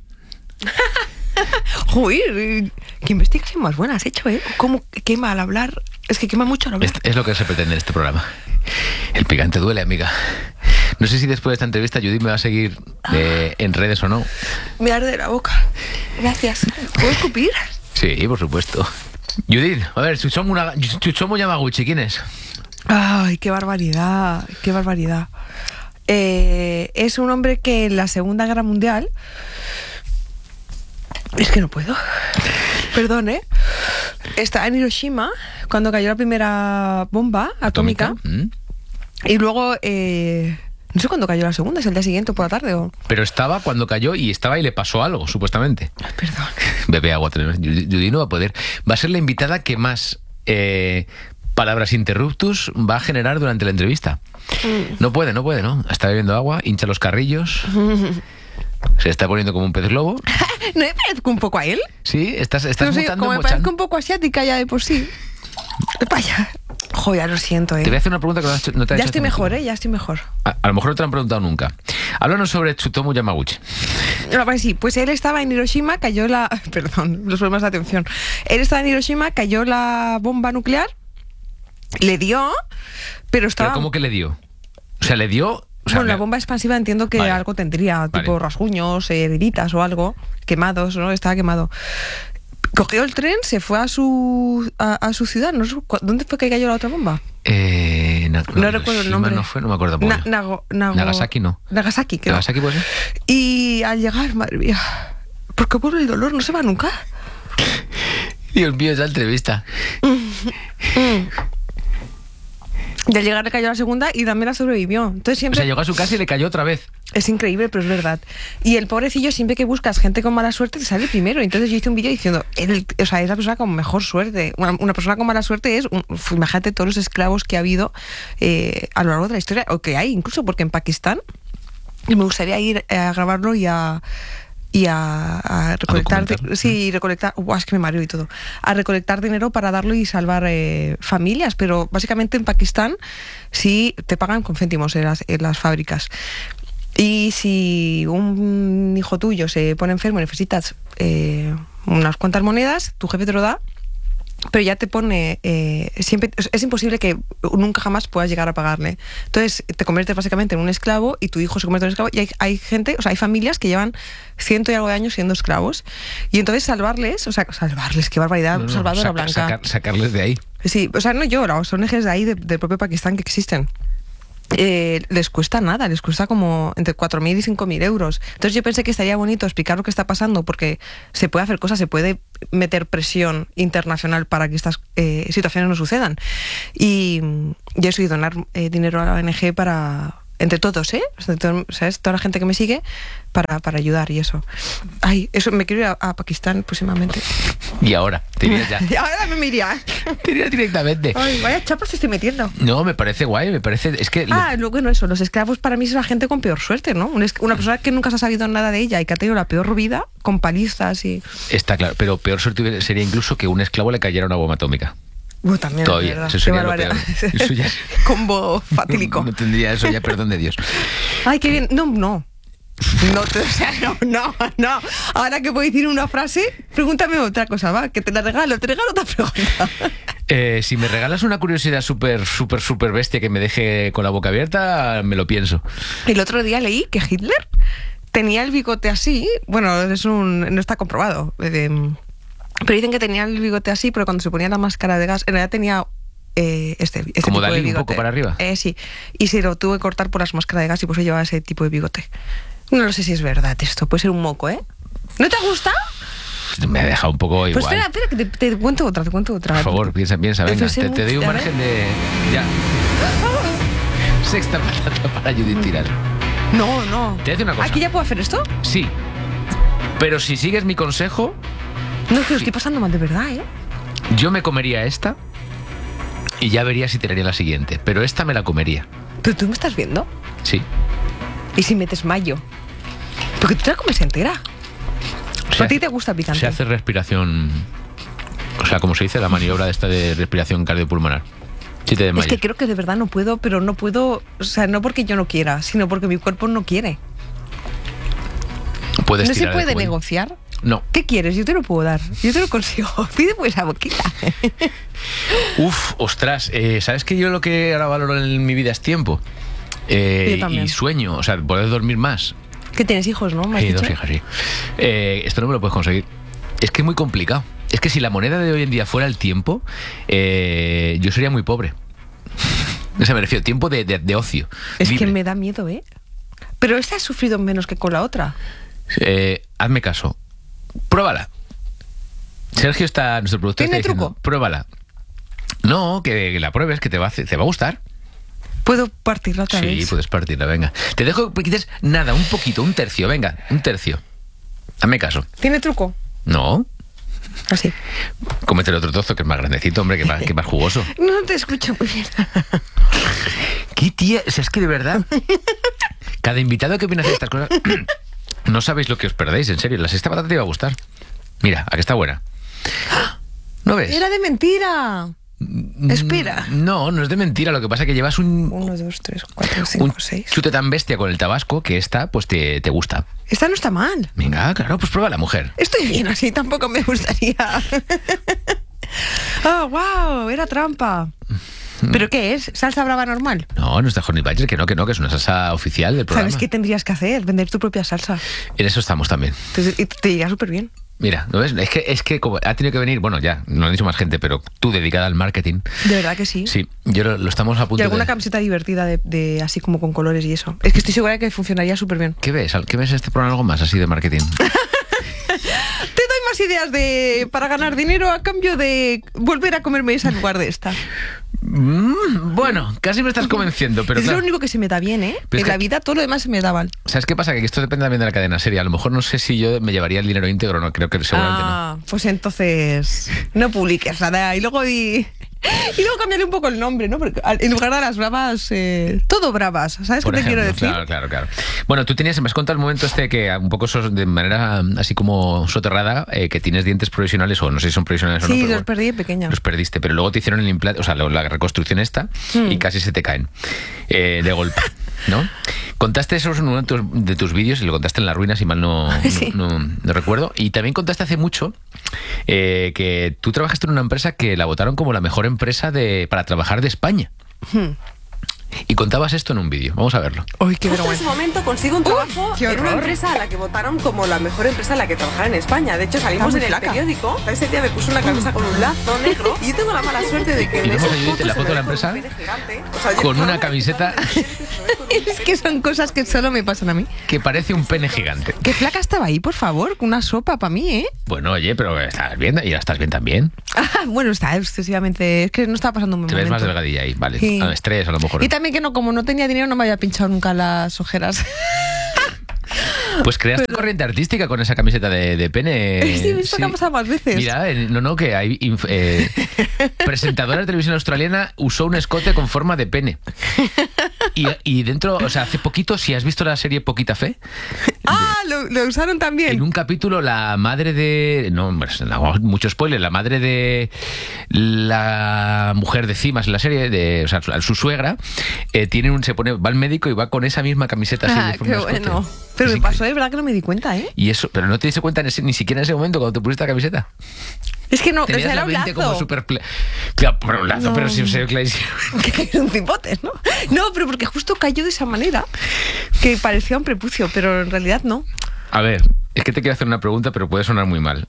Joder, qué investigación más buena has hecho, ¿eh? ¿Cómo quema al hablar? Es que quema mucho al hablar. Es, es lo que se pretende en este programa. El picante duele, amiga. No sé si después de esta entrevista Judith me va a seguir eh, en redes o no. Me arde la boca. Gracias. ¿Puedo escupir? Sí, por supuesto. Judith, a ver, Tsutomu, una, Tsutomu Yamaguchi, ¿quién es? Ay, qué barbaridad, qué barbaridad. Eh, es un hombre que en la Segunda Guerra Mundial... Es que no puedo. Perdón, ¿eh? Estaba en Hiroshima cuando cayó la primera bomba atómica. ¿Atómica? ¿Mm? Y luego... Eh, no sé cuándo cayó la segunda, es el día siguiente por la tarde o... Pero estaba cuando cayó y estaba y le pasó algo, supuestamente. Ay, perdón. Bebe agua. Judith no va a poder. Va a ser la invitada que más eh, palabras interruptus va a generar durante la entrevista. Mm. No puede, no puede, ¿no? Está bebiendo agua, hincha los carrillos... Se está poniendo como un pez globo. ¿No me parezco un poco a él? Sí, estás, estás no sé, mutando. Como me parezco un poco asiática ya de por sí. Vaya. Joder, lo siento, ¿eh? Te voy a hacer una pregunta que no, has, no te ha ya hecho estoy mejor, ¿eh? Ya estoy mejor. A, a lo mejor no te lo han preguntado nunca. Háblanos sobre Tsutomu Yamaguchi. No, pues sí, pues él estaba en Hiroshima, cayó la... Perdón, los problemas de atención. Él estaba en Hiroshima, cayó la bomba nuclear, le dio, pero estaba... ¿Pero cómo que le dio? O sea, le dio... O sea, bueno, me... la bomba expansiva entiendo que vale. algo tendría, tipo vale. rasguños, heriditas o algo, quemados, ¿no? Estaba quemado. Cogió el tren, se fue a su a, a su ciudad. ¿No? ¿Dónde fue que cayó la otra bomba? Eh, na, no, no recuerdo el nombre. No fue, no me acuerdo. Na, Nago, Nago, Nagasaki no. Nagasaki, creo. Nagasaki puede ser. Y al llegar, madre mía, ¿por qué vuelve el dolor? ¿No se va nunca? Dios mío, esa entrevista. Mm, mm. Y al llegar le cayó la segunda y también la sobrevivió. Entonces siempre... O sea, llegó a su casa y le cayó otra vez. Es increíble, pero es verdad. Y el pobrecillo, siempre que buscas gente con mala suerte, te sale primero. Entonces yo hice un vídeo diciendo, él, o sea, es la persona con mejor suerte. Una, una persona con mala suerte es, un, imagínate todos los esclavos que ha habido eh, a lo largo de la historia, o que hay incluso, porque en Pakistán, y me gustaría ir a grabarlo y a... y a, a recolectar ¿A sí recolectar oh, es que me mareo y todo a recolectar dinero para darlo y salvar eh, familias, pero básicamente en Pakistán sí te pagan con céntimos en las, en las fábricas, y si un hijo tuyo se pone enfermo y necesitas eh, unas cuantas monedas, tu jefe te lo da pero ya te pone, eh, siempre es imposible que nunca jamás puedas llegar a pagarle. Entonces te conviertes básicamente en un esclavo y tu hijo se convierte en un esclavo y hay, hay gente, o sea, hay familias que llevan ciento y algo de años siendo esclavos y entonces salvarles, o sea, salvarles, qué barbaridad, No, no, Salvadora saca- Blanca. sacar- sacarles de ahí. Sí, o sea, no yo, las O N Ges de ahí, de- del propio Pakistán que existen. Eh, les cuesta nada, les cuesta como entre cuatro mil y cinco mil euros. Entonces yo pensé que estaría bonito explicar lo que está pasando porque se puede hacer cosas, se puede meter presión internacional para que estas eh, situaciones no sucedan. Y, y eso, y donar eh, dinero a la O N G para... Entre todos, ¿eh? O sea, todo- ¿sabes? Toda la gente que me sigue para, para ayudar y eso. Ay, eso, me quiero ir a, a Pakistán próximamente. Y ahora, te irías ya. Y ahora me iría. Te irías directamente. Ay, vaya chapas estoy metiendo. No, me parece guay, me parece... Es que... lo- Ah, lo bueno, eso, los esclavos para mí es la gente con peor suerte, ¿no? Un es- Una persona que nunca se ha sabido nada de ella y que ha tenido la peor vida con palizas y... Está claro, pero peor suerte sería incluso que un esclavo le cayera una bomba atómica. Bueno, también, Todavía, de verdad, eso qué sería lo barbaridad. peor. Eso ya es- Combo fatílico. No tendría eso ya, perdón de Dios. Ay, qué bien. No, no. No, te- o sea, no, no, no. Ahora que puedo decir una frase, pregúntame otra cosa, va, que te la regalo, te regalo otra pregunta. Eh, si me regalas una curiosidad súper, súper, súper bestia que me deje con la boca abierta, me lo pienso. El otro día leí que Hitler tenía el bigote así, bueno, es un, no está comprobado, eh, pero dicen que tenía el bigote así, pero cuando se ponía la máscara de gas, en realidad tenía eh, este, este Como tipo de Dalí, un bigote. poco para arriba. Eh, sí, y se lo tuvo que cortar por las máscaras de gas y por eso llevaba ese tipo de bigote. No lo sé si es verdad esto, puede ser un moco, ¿eh? ¿No te gusta? Me ha dejado un poco Pues igual. espera, espera, que te, te cuento otra, te cuento otra. Por favor, piensa, piensa, venga. Eso Te, es te doy un a ver. margen de... Ya. Sexta patata para Judith Tiral. No, no. Te voy a decir una cosa. ¿Aquí ya puedo hacer esto? Sí. Pero si sigues mi consejo, No, es que lo estoy pasando mal de verdad, ¿eh? yo me comería esta y ya vería si tiraría la siguiente. Pero esta me la comería. Pero tú me estás viendo. Sí. ¿Y si metes mayo? Porque tú te la comes entera. Se ¿A ti hace- te gusta picante? Se hace respiración... O sea, como se dice, la maniobra de esta de respiración cardiopulmonar. Si te Es desmayas. que creo que de verdad no puedo, pero no puedo, o sea, no porque yo no quiera, sino porque mi cuerpo no quiere. Puedes ¿No se tirar el puede cuello. negociar? No. ¿Qué quieres? Yo te lo puedo dar. Yo te lo consigo. Pide pues esa boquita. Uf, ostras. eh, ¿Sabes que yo lo que ahora valoro en mi vida es tiempo? Eh, Yo también. y sueño, o sea, poder dormir más. Que tienes hijos, ¿no? ¿Me has Sí, dos dicho? hijas, sí. Eh, esto no me lo puedes conseguir. Es que es muy complicado. Es que si la moneda de hoy en día fuera el tiempo, eh, yo sería muy pobre. O sea, me refiero, tiempo de, de- de ocio. Es libre. que me da miedo, ¿eh? Pero esta ha sufrido menos que con la otra. Eh, hazme caso. Pruébala. Sergio está, nuestro productor ¿Tiene está diciendo, truco? pruébala. No, que, que la pruebes, que te va, a hacer- te va a gustar. ¿Puedo partirla otra Sí, vez? puedes partirla, venga. Te dejo que quites nada, un poquito, un tercio, venga, un tercio. Hazme caso. ¿Tiene truco? No, Así. cómete el otro trozo que es más grandecito, hombre, que más, que más jugoso. No te escucho muy bien. ¿Qué tía? O sea, es que de verdad, cada invitado que viene a hacer estas cosas, no sabéis lo que os perdéis, en serio. La sexta patata te iba a gustar. Mira, aquí está buena. ¿No ves? Era de mentira. Espera. No, no es de mentira. Lo que pasa es que llevas un, Uno, dos, tres, cuatro, un cinco, seis. chute tan bestia con el tabasco que esta, pues te, te gusta. Esta no está mal. Venga, claro, pues prueba la mujer. Estoy bien así, tampoco me gustaría. Oh, wow, era trampa. ¿Pero qué es? ¿Salsa brava normal? No, no es de Honey Badger, que no, que no, que es una salsa oficial del programa. ¿Sabes qué tendrías que hacer? Vender tu propia salsa. En eso estamos también. Te, y te iría súper bien. Mira, ¿no ves? Es que, es que como ha tenido que venir, bueno, ya, no lo han dicho más gente, pero tú dedicada al marketing. De verdad que sí. Sí, yo lo, lo estamos a punto Y alguna de... camiseta divertida de, de así como con colores y eso. Es que estoy segura de que funcionaría súper bien. ¿Qué ves? ¿Qué ves en este programa algo más así de marketing? Te doy más ideas de para ganar dinero a cambio de volver a comerme esa en lugar de esta. Mm, bueno, casi me estás convenciendo, pero es claro, lo único que se me da bien, ¿eh? Pero es en que- la vida todo lo demás se me da mal. ¿sabes qué pasa? Que esto depende también de la cadena serie. A lo mejor no sé si yo me llevaría el dinero íntegro, no, creo que seguramente Ah, pues entonces no publiques nada y luego di... Y luego cambiarle un poco el nombre, ¿no? Porque al- en lugar de las bravas, eh, todo bravas. ¿Sabes Por qué te ejemplo, quiero decir? Claro, claro, claro. Bueno, tú tenías, me has contado el momento este que un poco sos- de manera así como soterrada, eh, que tienes dientes provisionales, o no sé si son provisionales o no. Sí, pero los bueno, perdí de pequeña. Los perdiste, pero luego te hicieron el implante, o sea, la la reconstrucción esta, Hmm. y casi se te caen eh, de golpe, ¿no? Contaste eso en uno de tus, de tus vídeos y lo contaste en La Ruina, si mal no, Sí. no, no, no recuerdo. Y también contaste hace mucho eh, que tú trabajaste en una empresa que la votaron como la mejor empresa de, para trabajar de España. Hmm. Y contabas esto en un vídeo. Vamos a verlo. Uy, qué Justo en vergüenza. ese momento consigo un trabajo qué en una horror. empresa a la que votaron como la mejor empresa en la que trabajar en España. De hecho, salimos Está en muy el flaca. periódico. Ese día me puse una camisa con un lazo negro y yo tengo la mala suerte de que en Y vemos esas a Judith fotos en la se foto de la me ve empresa con un pene gigante. O sea, yo- con una camiseta Es que son cosas que solo me pasan a mí. que parece un pene gigante. Qué flaca estaba ahí, por favor, una sopa para mí, ¿eh? Bueno, oye, pero estás bien y ya estás bien también. Ah, bueno, está excesivamente... Es que no estaba pasando un buen Te ves más momento. delgadilla ahí, vale. Sí. Ah, estrés a lo mejor. Y también que no, como no tenía dinero, no me había pinchado nunca las ojeras. Pues creaste corriente artística con esa camiseta de, de pene. Sí, me he visto que ha pasado más veces. Mira, eh, no, no, que hay inf- eh, presentadora de televisión australiana usó un escote con forma de pene. Y, y dentro, o sea, hace poquito, si has visto la serie Poquita Fe, Ah, lo, lo usaron también. en un capítulo la madre de... No, hombre, no hago mucho spoiler. La madre de la mujer de Cimas en la serie, de, o sea, su, su suegra, eh, tiene un, se pone, va al médico y va con esa misma camiseta así Ah, de forma qué escote. bueno. Pero Es me pasó, de verdad que no me di cuenta, ¿eh? Y eso, pero no te diste cuenta en ese- ni siquiera en ese momento cuando te pusiste la camiseta. Es que no, o Tenías sea, la era un mente como lazo. súper... ple- Claro, pero un lazo, No. pero sí se ve clarísimo. Que es un cipote, ¿no? No, pero porque justo cayó de esa manera que parecía un prepucio, pero en realidad no. A ver, es que te quiero hacer una pregunta, pero puede sonar muy mal.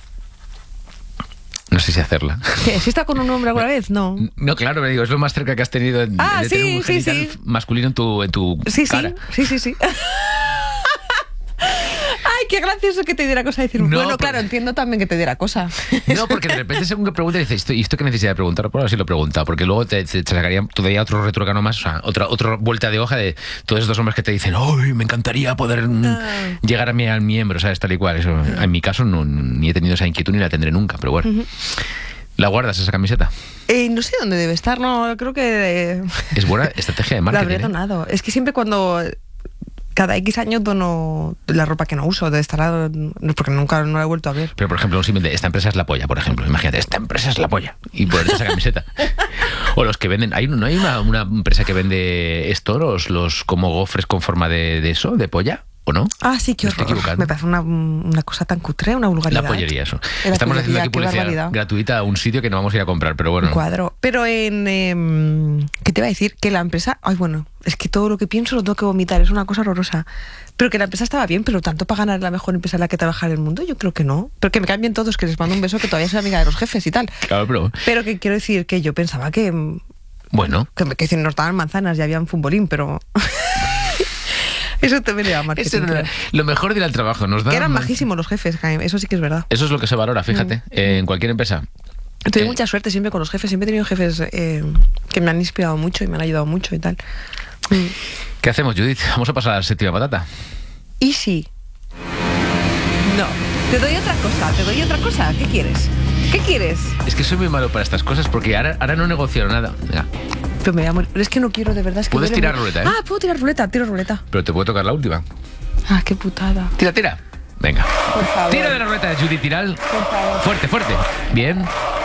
No sé si hacerla. ¿Qué? ¿Si está con un hombre alguna vez? No. No, claro, me digo, es lo más cerca que has tenido de, Ah, de tener sí, un sí, genital sí. masculino en tu, en tu Sí, sí, cara. sí, sí, sí. Ay, qué gracioso que te diera cosa decir. No, bueno, porque- claro, entiendo también que te diera cosa. No, porque de repente según que preguntas dices, ¿esto, ¿y esto qué necesidad de preguntar? Por así lo he preguntado, porque luego te, te, te sacaría todavía otro retrocano más, o sea, otra, otra vuelta de hoja de todos estos hombres que te dicen, ¡ay, me encantaría poder mm, Ah. llegar a mi al miembro, ¿sabes? Tal y cual. Eso, en mi caso no, ni he tenido esa inquietud ni la tendré nunca, pero bueno. ¿La guardas esa camiseta? Eh, no sé dónde debe estar, no, creo que... eh, Es buena estrategia de la marketing. habré ¿eh? donado. Es que siempre cuando... Cada X años dono la ropa que no uso, de estar porque nunca no la he vuelto a ver. Pero, por ejemplo, un símil de esta empresa es la polla, por ejemplo. Imagínate, esta empresa es la polla. Y ponerte esa camiseta. O los que venden... ¿hay, ¿No hay una, una empresa que vende estoros, los como gofres con forma de, de eso, de polla? ¿O no? Ah, sí, qué Me estoy horror. equivocando. Me parece una, una cosa tan cutre, una vulgaridad. La pollería, eso. La Estamos haciendo pollería, aquí qué publicidad barbaridad. gratuita a un sitio que no vamos a ir a comprar, pero bueno. Un cuadro. Pero en... em, ¿qué te iba a decir? Que la empresa... Ay, bueno, es que todo lo que pienso lo tengo que vomitar, es una cosa horrorosa. Pero que la empresa estaba bien, pero tanto para ganar la mejor empresa en la que trabajar en el mundo, yo creo que no. Pero que me cambien todos, que les mando un beso, que todavía soy amiga de los jefes y tal. Claro, pero... Pero que quiero decir que yo pensaba que... em, Bueno. Que, que si nos daban manzanas y había un futbolín, pero... Eso también era marketing. Eso era creo. lo mejor de ir al trabajo. Nos Que da eran más- majísimos los jefes, Jaime, eso sí que es verdad. Eso es lo que se valora, fíjate, eh, en cualquier empresa. Tuve Eh, mucha suerte siempre con los jefes, siempre he tenido jefes eh, que me han inspirado mucho y me han ayudado mucho y tal. Mm. ¿Qué hacemos, Judith? Vamos a pasar a la séptima patata. ¿Y si? No. Te doy otra cosa, te doy otra cosa. ¿Qué quieres? ¿Qué quieres? Es que soy muy malo para estas cosas porque ahora, ahora no negocio nada. Venga, Pero me voy a morir. Pero es que no quiero, de verdad. Es que Puedes duele tirar mucho. ruleta, ¿eh? Ah, puedo tirar ruleta, tiro ruleta. pero te puedo tocar la última. Ah, qué putada. Tira, tira. Venga. Por favor. Tira de la ruleta, Judith Tiral. Por favor. Fuerte, fuerte. Bien.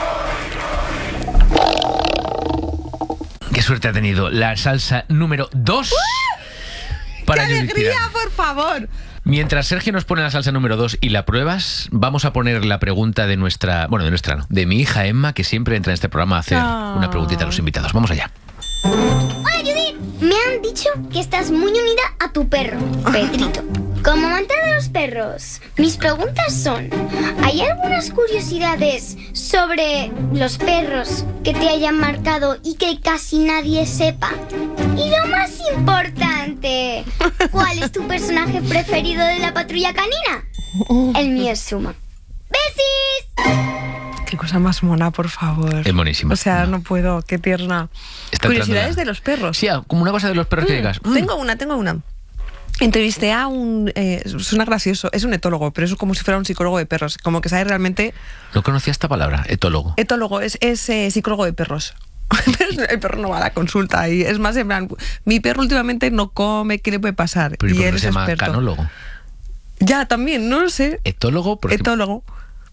Qué suerte ha tenido la salsa número dos para ¡Qué Judith alegría, Tiral. por favor! Mientras Sergio nos pone la salsa número dos y la pruebas, vamos a poner la pregunta de nuestra... Bueno, de nuestra no, de mi hija Emma, que siempre entra en este programa a hacer Ah. una preguntita a los invitados. Vamos allá. Hola, Judith. Me han dicho que estás muy unida a tu perro, Pedrito. Como amante de los perros, mis preguntas son: ¿hay algunas curiosidades sobre los perros que te hayan marcado y que casi nadie sepa? Y lo más importante, ¿cuál es tu personaje preferido de la patrulla canina? El mío es Suma. ¡Besis! Qué cosa más mona, por favor. Es monísima. O sea, No. no puedo, qué tierna. Está Curiosidades entrando la- de los perros. Sí, como una cosa de los perros que Mm, digas. mm, Tengo una, tengo una. Entrevisté a un... Eh, suena gracioso, es un etólogo, pero es como si fuera un psicólogo de perros. Como que sabe realmente... No conocía esta palabra, etólogo. Etólogo, es, es eh, psicólogo de perros. Pero el perro no va a la consulta y es más en plan, mi perro últimamente no come, ¿qué le puede pasar? Pero ¿y y por qué él no es se llama experto. canólogo? Ya, también, no lo sé. Etólogo, porque Etólogo.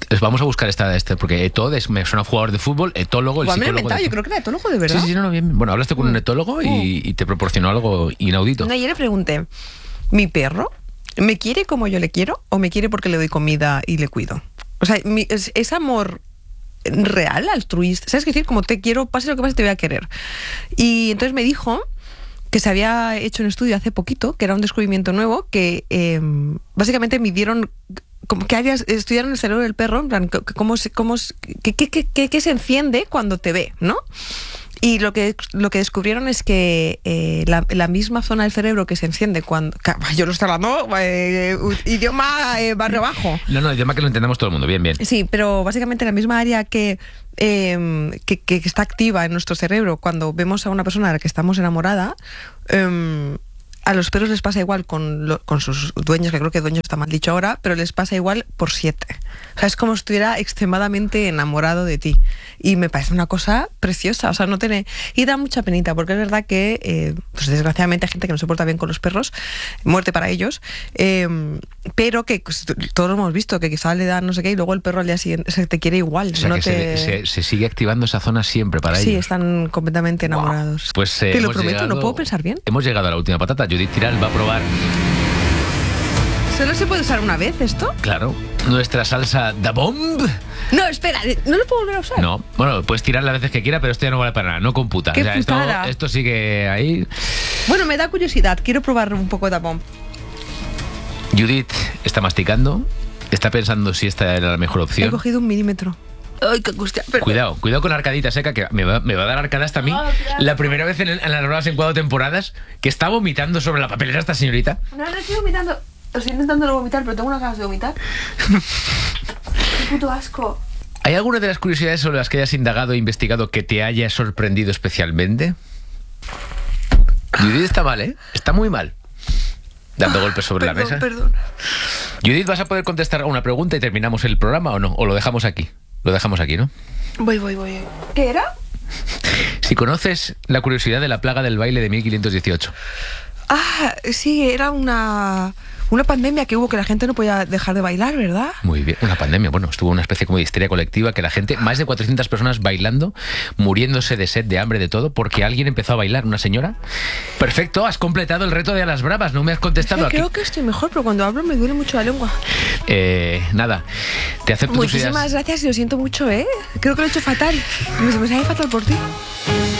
Pues vamos a buscar esta, este, porque etod es, me suena jugador de fútbol, etólogo, el Igual me lo he psicólogo. inventado, de... yo creo que era etólogo de verdad. Sí, sí, no, no, bien. Bueno, hablaste con un Mm. etólogo y, y te proporcionó algo inaudito. No, yo le pregunté, ¿mi perro me quiere como yo le quiero o me quiere porque le doy comida y le cuido? O sea, mi- es, es amor real, altruista. ¿Sabes qué decir? Como te quiero, pase lo que pase, te voy a querer. Y entonces me dijo que se había hecho un estudio hace poquito, que era un descubrimiento nuevo, que eh, básicamente midieron como que áreas, estudiaron el cerebro del perro, en plan, c- c- cómo se, cómo, se- qué, qué- qué- qué- qué se enciende cuando te ve, ¿no? Y lo que, lo que descubrieron es que eh, la, la misma zona del cerebro que se enciende cuando... ca- Yo lo estoy hablando, eh, idioma eh, barrio bajo. No, no, idioma que lo entendamos todo el mundo, bien, bien. Sí, pero básicamente la misma área que, eh, que, que está activa en nuestro cerebro cuando vemos a una persona de la que estamos enamorada, eh, a los perros les pasa igual con, lo- con sus dueños, que creo que dueños está mal dicho ahora, pero les pasa igual por siete. O sea, es como si estuviera extremadamente enamorado de ti. Y me parece una cosa preciosa. O sea, no tiene... Y da mucha penita, porque es verdad que, eh, pues desgraciadamente hay gente que no se porta bien con los perros, muerte para ellos, eh, pero que pues, todos lo hemos visto, que quizá le da no sé qué y luego el perro al día siguiente se te quiere igual. O sea, no que te... se, se- se sigue activando esa zona siempre para Sí, ellos. están completamente enamorados. Pues eh, Te lo hemos prometo, llegado- no puedo pensar bien. Hemos llegado a la última patata. Judith Tiral va a probar, ¿Solo se puede usar una vez esto? claro, nuestra salsa da bomb. No, espera, ¿no lo puedo volver a usar? No, bueno, puedes tirar las veces que quiera, pero esto ya no vale para nada, no computa. ¡Qué O sea, esto, putada! esto sigue ahí. Bueno, me da curiosidad, quiero probar un poco de tapón. Judith está masticando, está pensando si esta era la mejor He opción. cogido un milímetro. Ay, qué angustia. Pero- Cuidado, cuidado con la arcadita seca, que me va, me va a dar arcada hasta a mí. La primera vez en, el- en las ruedas en cuatro temporadas que está vomitando sobre la papelera esta señorita. No, no estoy vomitando. Estoy intentando no vomitar, pero tengo unas ganas de vomitar. Qué puto asco. ¿Hay alguna de las curiosidades sobre las que hayas indagado e investigado que te haya sorprendido especialmente? Judith está mal, ¿eh? Está muy mal. Dando golpes sobre la Perdón, mesa. perdón. Judith, ¿vas a poder contestar a una pregunta y terminamos el programa o no? ¿O lo dejamos aquí? Lo dejamos aquí, ¿no? Voy, voy, voy. ¿Qué era? Si conoces la curiosidad de la plaga del baile de mil quinientos dieciocho. Ah, sí, era una, una pandemia que hubo que la gente no podía dejar de bailar, ¿verdad? Muy bien, una pandemia. Bueno, estuvo una especie como de histeria colectiva que la gente, más de cuatrocientas personas bailando, muriéndose de sed, de hambre, de todo, porque alguien empezó a bailar, una señora. Perfecto, has completado el reto de a las bravas, no me has contestado Sí, aquí. creo que estoy mejor, pero cuando hablo me duele mucho la lengua. Eh, nada, te acepto tus Muchísimas ideas. gracias y lo siento mucho, ¿eh? Creo que lo he hecho fatal. Me, me sale fatal por ti.